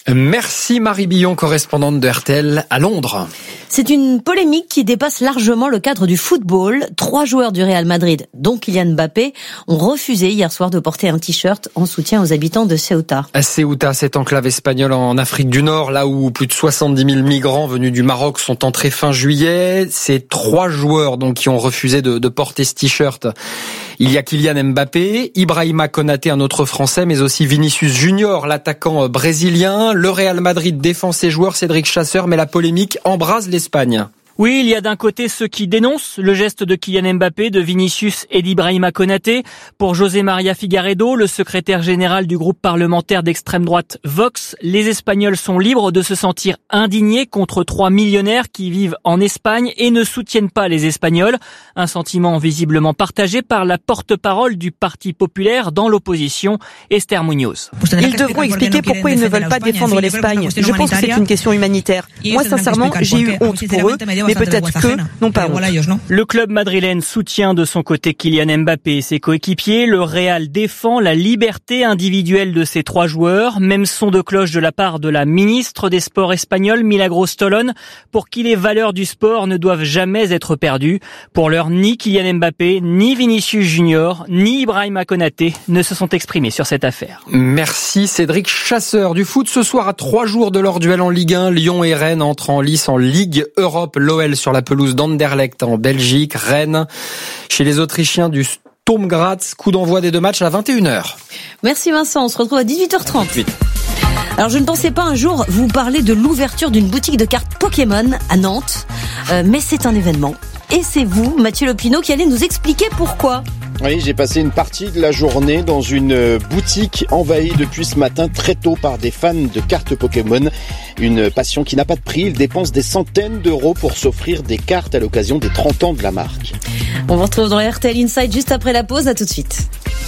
Merci Marie Billon, correspondante de RTL à Londres. C'est une polémique qui dépasse largement le cadre du football. 3 joueurs du Real Madrid, dont Kylian Mbappé, ont refusé hier soir de porter un t-shirt en soutien aux habitants de Ceuta. Ceuta, cette enclave espagnole en Afrique du Nord, là où plus de 70 000 migrants venus du Maroc sont entrés fin juillet. C'est 3 joueurs donc qui ont refusé de porter ce t-shirt. Il y a Kylian Mbappé, Ibrahima Konaté, un autre Français, mais aussi Vinicius Junior, l'attaquant brésilien. Le Real Madrid défend ses joueurs, Cédric Chasseur, mais la polémique embrase l'Espagne. Oui, il y a d'un côté ceux qui dénoncent le geste de Kylian Mbappé, de Vinicius et d'Ibrahima Konaté. Pour José María Figaredo, le secrétaire général du groupe parlementaire d'extrême droite Vox, les Espagnols sont libres de se sentir indignés contre 3 millionnaires qui vivent en Espagne et ne soutiennent pas les Espagnols. Un sentiment visiblement partagé par la porte-parole du Parti populaire dans l'opposition, Esther Muñoz. Ils devront expliquer pourquoi ils ne veulent pas défendre l'Espagne. Je pense que c'est une question humanitaire. Moi, sincèrement, j'ai eu honte pour eux. Mais peut-être qu'eux n'ont pas honte. Le club madrilène soutient de son côté Kylian Mbappé et ses coéquipiers. Le Real défend la liberté individuelle de ses 3 joueurs. Même son de cloche de la part de la ministre des Sports espagnole, Milagros Tolón, pour qui les valeurs du sport ne doivent jamais être perdues. Pour l'heure, ni Kylian Mbappé, ni Vinicius Junior, ni Ibrahima Konaté ne se sont exprimés sur cette affaire. Merci Cédric Chasseur. Du foot ce soir à 3 jours de leur duel en Ligue 1. Lyon et Rennes entrent en lice en Ligue Europe. L'OL sur la pelouse d'Anderlecht en Belgique, Rennes chez les Autrichiens du Sturm Graz, coup d'envoi des 2 matchs à 21h. Merci Vincent, on se retrouve à 18h30. Alors je ne pensais pas un jour vous parler de l'ouverture d'une boutique de cartes Pokémon à Nantes, mais c'est un événement. Et c'est vous, Mathieu Lopino, qui allez nous expliquer pourquoi. Oui, j'ai passé une partie de la journée dans une boutique envahie depuis ce matin très tôt par des fans de cartes Pokémon. Une passion qui n'a pas de prix. Ils dépensent des centaines d'euros pour s'offrir des cartes à l'occasion des 30 ans de la marque. On vous retrouve dans RTL Inside juste après la pause. À tout de suite.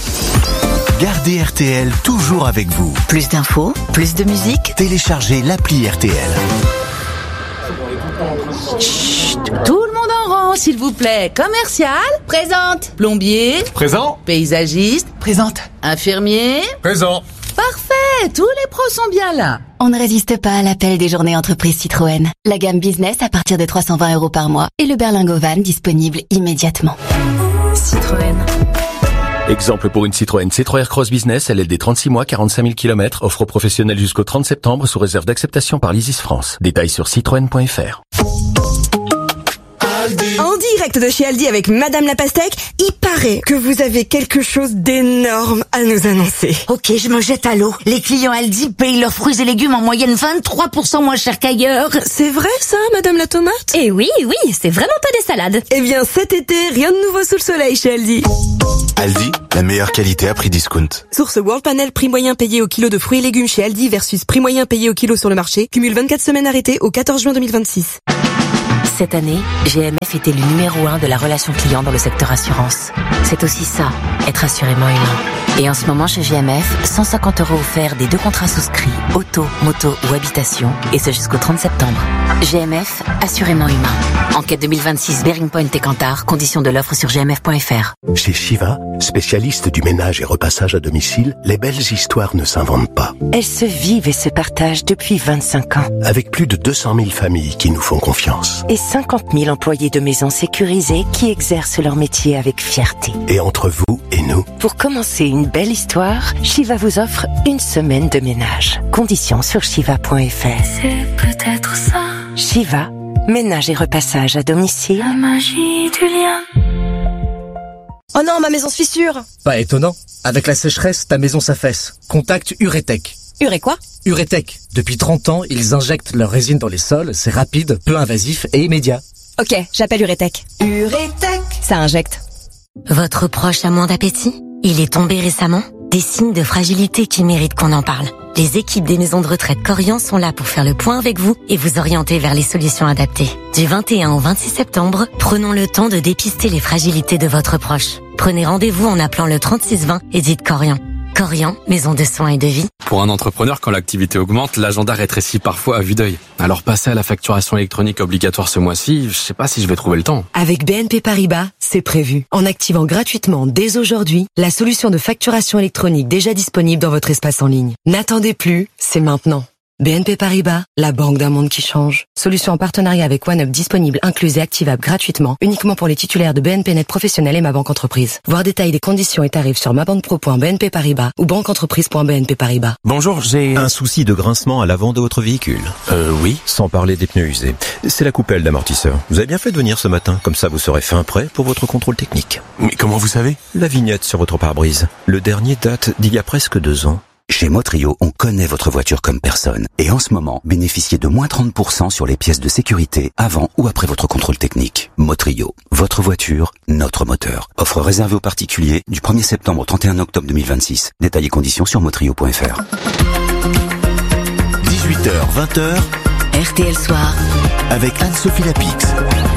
Gardez RTL toujours avec vous. Plus d'infos, plus de musique. Téléchargez l'appli RTL. Chut, tout le monde en rang, s'il vous plaît. Commercial, présente. Plombier, présent. Paysagiste, présente. Infirmier, présent. Parfait, tous les pros sont bien là. On ne résiste pas à l'appel des journées entreprises Citroën. La gamme business à partir de 320 € par mois et le berlingot van disponible immédiatement. Citroën. Exemple pour une Citroën C3 Cross Business, LLD 36 mois, 45 000 km, offre professionnelle jusqu'au 30 septembre sous réserve d'acceptation par l'Isis France. Détails sur citroën.fr. En direct de chez Aldi avec Madame la Pastèque, il paraît que vous avez quelque chose d'énorme à nous annoncer. Ok, je me jette à l'eau. Les clients Aldi payent leurs fruits et légumes en moyenne 23% moins cher qu'ailleurs. C'est vrai ça, Madame la Tomate? Eh oui, c'est vraiment pas des salades. Eh bien cet été, rien de nouveau sous le soleil chez Aldi. Aldi, la meilleure qualité à prix discount. Source World Panel, prix moyen payé au kilo de fruits et légumes chez Aldi versus prix moyen payé au kilo sur le marché. Cumule 24 semaines arrêtées au 14 juin 2026. Cette année, GMF était le numéro 1 de la relation client dans le secteur assurance. C'est aussi ça, être assurément humain. Et en ce moment chez GMF, 150 € offerts des 2 contrats souscrits, auto, moto ou habitation, et ce jusqu'au 30 septembre. GMF, assurément humain. Enquête 2026 Bearing Point et Kantar, conditions de l'offre sur gmf.fr. Chez Shiva, spécialiste du ménage et repassage à domicile, les belles histoires ne s'inventent pas. Elles se vivent et se partagent depuis 25 ans. Avec plus de 200 000 familles qui nous font confiance. Et 50 000 employés de maisons sécurisées qui exercent leur métier avec fierté. Et entre vous et nous, pour commencer une belle histoire, Shiva vous offre une semaine de ménage. Conditions sur shiva.fr. C'est peut-être ça. Shiva, ménage et repassage à domicile. La magie du lien. Oh non, ma maison se fissure. Pas étonnant. Avec la sécheresse, ta maison s'affaisse. Contacte Uretech. Uré quoi? Uretech. Depuis 30 ans, ils injectent leur résine dans les sols. C'est rapide, peu invasif et immédiat. Ok, j'appelle Uretech. Uretech. Ça injecte. Votre proche a moins d'appétit? Il est tombé récemment? Des signes de fragilité qui méritent qu'on en parle. Les équipes des maisons de retraite Corian sont là pour faire le point avec vous et vous orienter vers les solutions adaptées. Du 21 au 26 septembre, prenons le temps de dépister les fragilités de votre proche. Prenez rendez-vous en appelant le 3620 et dites Corian. Corian, maison de soins et de vie. Pour un entrepreneur, quand l'activité augmente, l'agenda rétrécit parfois à vue d'œil. Alors passer à la facturation électronique obligatoire ce mois-ci, je sais pas si je vais trouver le temps. Avec BNP Paribas, c'est prévu. En activant gratuitement dès aujourd'hui la solution de facturation électronique déjà disponible dans votre espace en ligne. N'attendez plus, c'est maintenant. BNP Paribas, la banque d'un monde qui change. Solution en partenariat avec OneUp disponible, incluse et activable gratuitement, uniquement pour les titulaires de BNP Net Professionnel et Ma Banque Entreprise. Voir détails des conditions et tarifs sur mabanquepro.bnp Paribas ou banqueentreprise.bnp Paribas. Bonjour, j'ai un souci de grincement à l'avant de votre véhicule. Oui. Sans parler des pneus usés. C'est la coupelle d'amortisseur. Vous avez bien fait de venir ce matin, comme ça vous serez fin prêt pour votre contrôle technique. Mais comment vous savez? La vignette sur votre pare-brise. Le dernier date d'il y a presque 2 ans. Chez Motrio, on connaît votre voiture comme personne. Et en ce moment, bénéficiez de moins 30% sur les pièces de sécurité avant ou après votre contrôle technique. Motrio, votre voiture, notre moteur. Offre réservée aux particuliers du 1er septembre au 31 octobre 2026. Détails et conditions sur motrio.fr. 18h, 20h, RTL Soir. avec Anne-Sophie Lapix.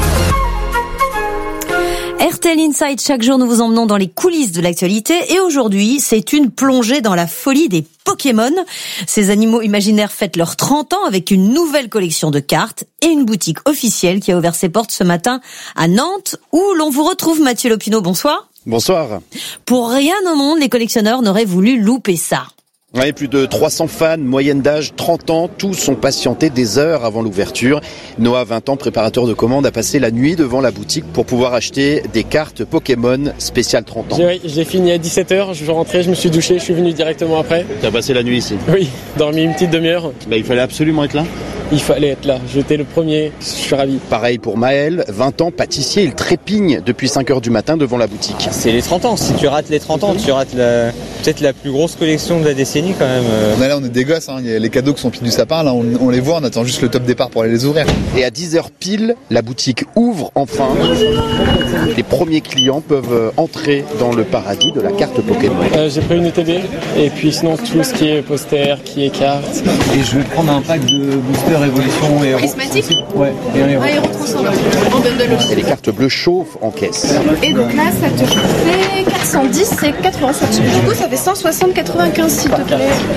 RTL Inside, chaque jour nous vous emmenons dans les coulisses de l'actualité et aujourd'hui c'est une plongée dans la folie des Pokémon. Ces animaux imaginaires fêtent leurs 30 ans avec une nouvelle collection de cartes et une boutique officielle qui a ouvert ses portes ce matin à Nantes où l'on vous retrouve. Mathieu Lopineau, bonsoir. Bonsoir. Pour rien au monde, les collectionneurs n'auraient voulu louper ça. Ouais, plus de 300 fans, moyenne d'âge 30 ans, tous ont patienté des heures avant l'ouverture. Noah, 20 ans, préparateur de commandes, a passé la nuit devant la boutique pour pouvoir acheter des cartes Pokémon spéciales 30 ans. J'ai fini à 17h, je suis rentré, je me suis douché, je suis venu directement après. T'as passé la nuit ici? Oui, dormi une petite demi-heure. Il fallait absolument être là? Il fallait être là, j'étais le premier, je suis ravi. Pareil pour Maël, 20 ans, pâtissier, il trépigne depuis 5h du matin devant la boutique. C'est les 30 ans, si tu rates les 30 ans, tu rates peut-être la plus grosse collection de la décennie quand même. Là on est des gosses, il y a les cadeaux qui sont pile du sapin, là on les voit, on attend juste le top départ pour aller les ouvrir. Et à 10h pile, la boutique ouvre enfin. Les premiers clients peuvent entrer dans le paradis de la carte Pokémon. J'ai pris une ETB et puis sinon tout ce qui est poster, qui est carte. Et je vais prendre un pack de booster évolution et prismatique. Ouais, et un héros. Héros transcendant en bundle aussi. Et les cartes bleues chauffent en caisse. Et donc là ça te fait 410 et 85. Du coup ça fait 160,95 s'il te plaît.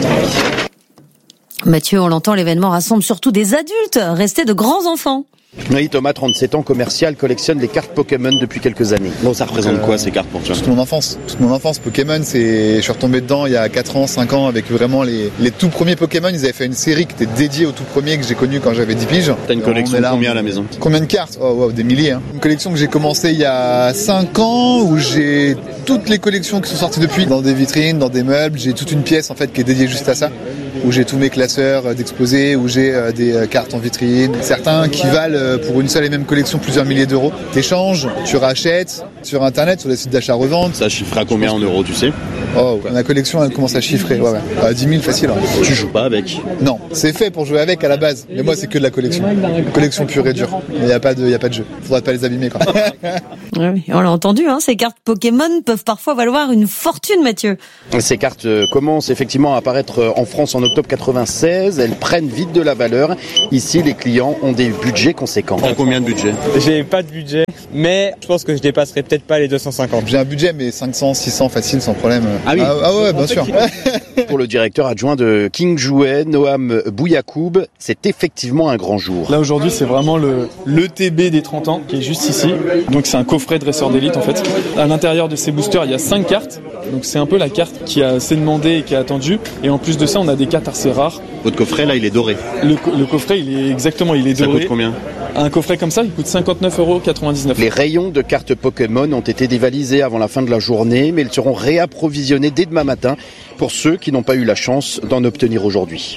Mathieu, on l'entend, l'événement rassemble surtout des adultes, restés de grands enfants. Oui, Thomas, 37 ans, commercial, collectionne les cartes Pokémon depuis quelques années. Bon, ça représente quoi ces cartes pour toi? Toute mon enfance. Pokémon, je suis retombé dedans il y a 4 ans, 5 ans avec vraiment les tout premiers Pokémon. Ils avaient fait une série qui était dédiée aux tout premiers que j'ai connu quand j'avais 10 piges. T'as une collection de combien à la maison? Combien de cartes? Des milliers. Une collection que j'ai commencé il y a 5 ans où j'ai toutes les collections qui sont sorties depuis dans des vitrines, dans des meubles. J'ai toute une pièce en fait qui est dédiée juste à ça, où j'ai tous mes classeurs d'exposés, où j'ai des cartes en vitrine. Certains qui valent pour une seule et même collection plusieurs milliers d'euros. T'échanges, tu rachètes sur internet, sur les sites d'achat-revente. Ça chiffre à combien en euros, tu sais? Ma collection elle commence à chiffrer, 10 000 facile. Tu joues pas avec? Non, c'est fait pour jouer avec à la base. Mais moi c'est que de la collection. Collection pure et dure. Il n'y a pas de jeu. Faudrait pas les abîmer quoi. Oui, on l'a entendu, ces cartes Pokémon peuvent parfois valoir une fortune, Mathieu. Ces cartes commencent effectivement à apparaître en France en octobre 96. Elles prennent vite de la valeur. Ici, les clients ont des budgets conséquents. T'as combien de budget? J'ai pas de budget, mais je pense que je dépasserai peut-être pas les 250. J'ai un budget, mais 500, 600 facile, sans problème. Ah oui? Ah ouais, bien sûr. Pour le directeur adjoint de King Jouet, Noam Bouyakoub, c'est effectivement un grand jour. Là aujourd'hui c'est vraiment l'ETB des 30 ans qui est juste ici. Donc c'est un coffret dresseur d'élite en fait. À l'intérieur de ces boosters il y a 5 cartes. Donc c'est un peu la carte qui a assez demandé et qui a attendu. Et en plus de ça on a des cartes assez rares. Votre coffret là il est doré. Le coffret il est doré. Ça coûte combien? Un coffret comme ça il coûte 59,99 €. Les rayons de cartes Pokémon ont été dévalisés avant la fin de la journée, mais ils seront réapprovisionnés dès demain matin pour ceux qui n'ont pas eu la chance d'en obtenir aujourd'hui.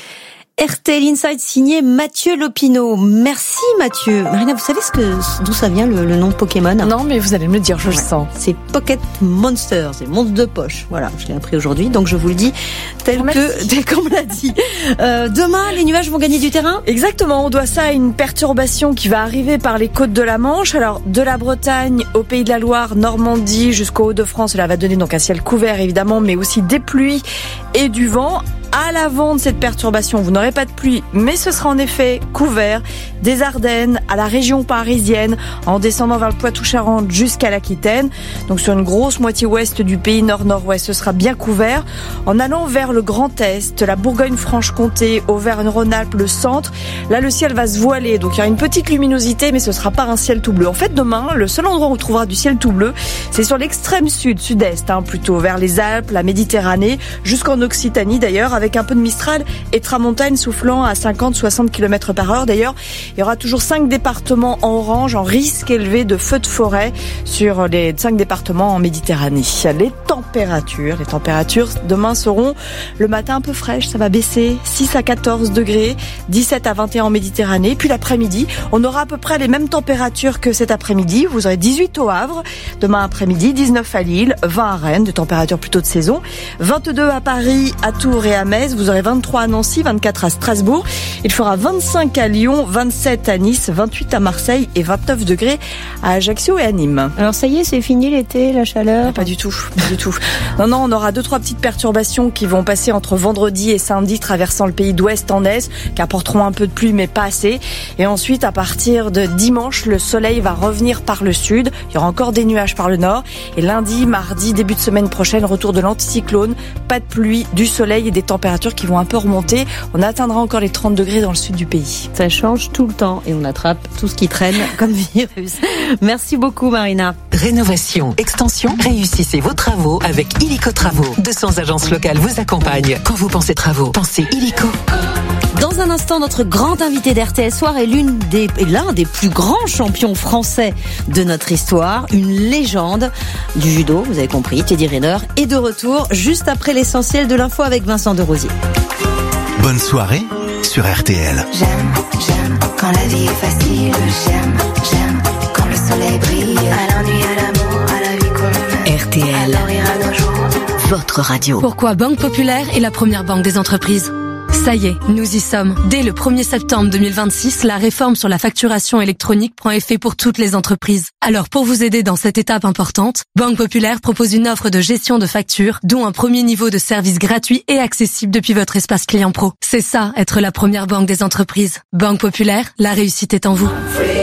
RTL Inside signé Mathieu Lopineau. Merci Mathieu. Marina, vous savez d'où ça vient le nom Pokémon? Non, mais vous allez me le dire, je le sens. C'est Pocket Monster, c'est monstre de poche. Voilà, je l'ai appris aujourd'hui, donc je vous le dis tel qu'on me l'a dit. Demain, les nuages vont gagner du terrain? Exactement, on doit ça à une perturbation qui va arriver par les côtes de la Manche. Alors, de la Bretagne au Pays de la Loire, Normandie jusqu'au Hauts-de-France, cela va donner donc un ciel couvert évidemment, mais aussi des pluies et du vent. À l'avant de cette perturbation, vous n'aurez pas de pluie, mais ce sera en effet couvert des Ardennes à la région parisienne, en descendant vers le Poitou-Charentes jusqu'à l'Aquitaine. Donc sur une grosse moitié ouest du pays, nord-nord-ouest, ce sera bien couvert. En allant vers le Grand Est, la Bourgogne-Franche-Comté, Auvergne-Rhône-Alpes, le centre, là le ciel va se voiler. Donc il y aura une petite luminosité, mais ce sera pas un ciel tout bleu. En fait, demain, le seul endroit où on trouvera du ciel tout bleu, c'est sur l'extrême sud, sud-est, plutôt vers les Alpes, la Méditerranée, jusqu'en Occitanie d'ailleurs, avec avec un peu de Mistral et tramontane soufflant à 50-60 km/h. D'ailleurs, il y aura toujours 5 départements en orange, en risque élevé de feux de forêt sur les 5 départements en Méditerranée. Les températures demain seront le matin un peu fraîches, ça va baisser 6 à 14 degrés, 17 à 21 en Méditerranée. Puis l'après-midi, on aura à peu près les mêmes températures que cet après-midi. Vous aurez 18 au Havre, demain après-midi, 19 à Lille, 20 à Rennes, de température plutôt de saison, 22 à Paris, à Tours et à Metz, vous aurez 23 à Nancy, 24 à Strasbourg, il fera 25 à Lyon, 27 à Nice, 28 à Marseille et 29 degrés à Ajaccio et à Nîmes. Alors ça y est, c'est fini l'été, la chaleur? Pas du tout. Non, on aura 2-3 petites perturbations qui vont passer entre vendredi et samedi, traversant le pays d'ouest en est, qui apporteront un peu de pluie mais pas assez. Et ensuite, à partir de dimanche, le soleil va revenir par le sud. Il y aura encore des nuages par le nord. Et lundi, mardi, début de semaine prochaine, retour de l'anticyclone. Pas de pluie, du soleil et des températures qui vont un peu remonter. On atteindra encore les 30 degrés dans le sud du pays. Ça change tout le temps et on attrape tout ce qui traîne comme virus. Merci beaucoup Marina. Rénovation, extension, réussissez vos travaux avec Illico Travaux. 200 agences locales vous accompagnent. Quand vous pensez travaux, pensez Illico. Dans un instant, notre grand invité d'RTL Soir est l'un des plus grands champions français de notre histoire, une légende du judo, vous avez compris, Teddy Riner, est de retour juste après l'essentiel de l'info avec Vincent Desrosiers. Bonne soirée sur RTL. J'aime quand la vie est facile. J'aime quand le soleil brille. À l'ennui, à l'amour, à la vie qu'on mène. RTL. Alors ira nos jours. Votre radio. Pourquoi Banque Populaire est la première banque des entreprises? Ça y est, nous y sommes. Dès le 1er septembre 2026, la réforme sur la facturation électronique prend effet pour toutes les entreprises. Alors pour vous aider dans cette étape importante, Banque Populaire propose une offre de gestion de factures, dont un premier niveau de service gratuit et accessible depuis votre espace client pro. C'est ça, être la première banque des entreprises. Banque Populaire, la réussite est en vous.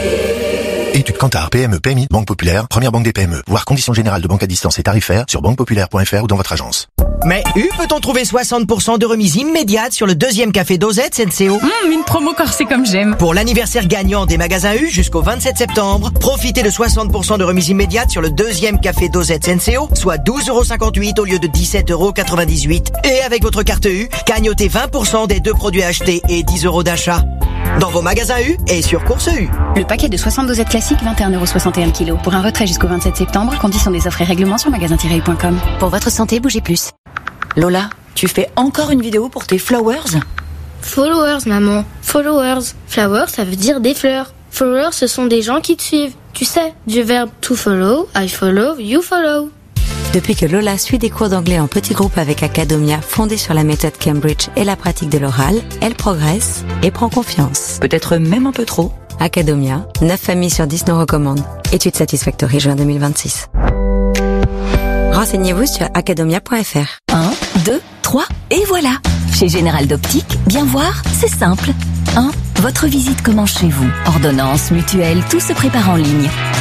Étude Kantar, PME, PMI, Banque Populaire, première banque des PME. Voir conditions générales de banque à distance et tarifaires sur banquepopulaire.fr ou dans votre agence. Mais peut-on trouver 60% de remise immédiate sur le deuxième café Dosette SNCO? Une promo corsée comme j'aime. Pour l'anniversaire gagnant des magasins U jusqu'au 27 septembre, profitez de 60% de remise immédiate sur le deuxième café Dosette SNCO, soit 12,58€ au lieu de 17,98€. Et avec votre carte U, gagnotez 20% des 2 produits achetés et 10€ d'achat. Dans vos magasins U et sur Course U. Le paquet de 60 dosettes classiques, 21,61€ le kilo. Pour un retrait jusqu'au 27 septembre, conditions des offres et règlements sur magasin-u.com. Pour votre santé, bougez plus. Lola, tu fais encore une vidéo pour tes flowers? Followers, maman. Followers. Flowers, ça veut dire des fleurs. Followers, ce sont des gens qui te suivent. Tu sais, du verbe to follow, I follow, you follow. Depuis que Lola suit des cours d'anglais en petit groupe avec Academia, fondée sur la méthode Cambridge et la pratique de l'oral, elle progresse et prend confiance. Peut-être même un peu trop. Academia, 9 familles sur 10 nous recommandent. Étude Satisfactory, juin 2026. Renseignez-vous sur academia.fr. 1, 2, 3, et voilà. Chez Général d'Optique, bien voir, c'est simple. 1. Votre visite commence chez vous. Ordonnance, mutuelle, tout se prépare en ligne.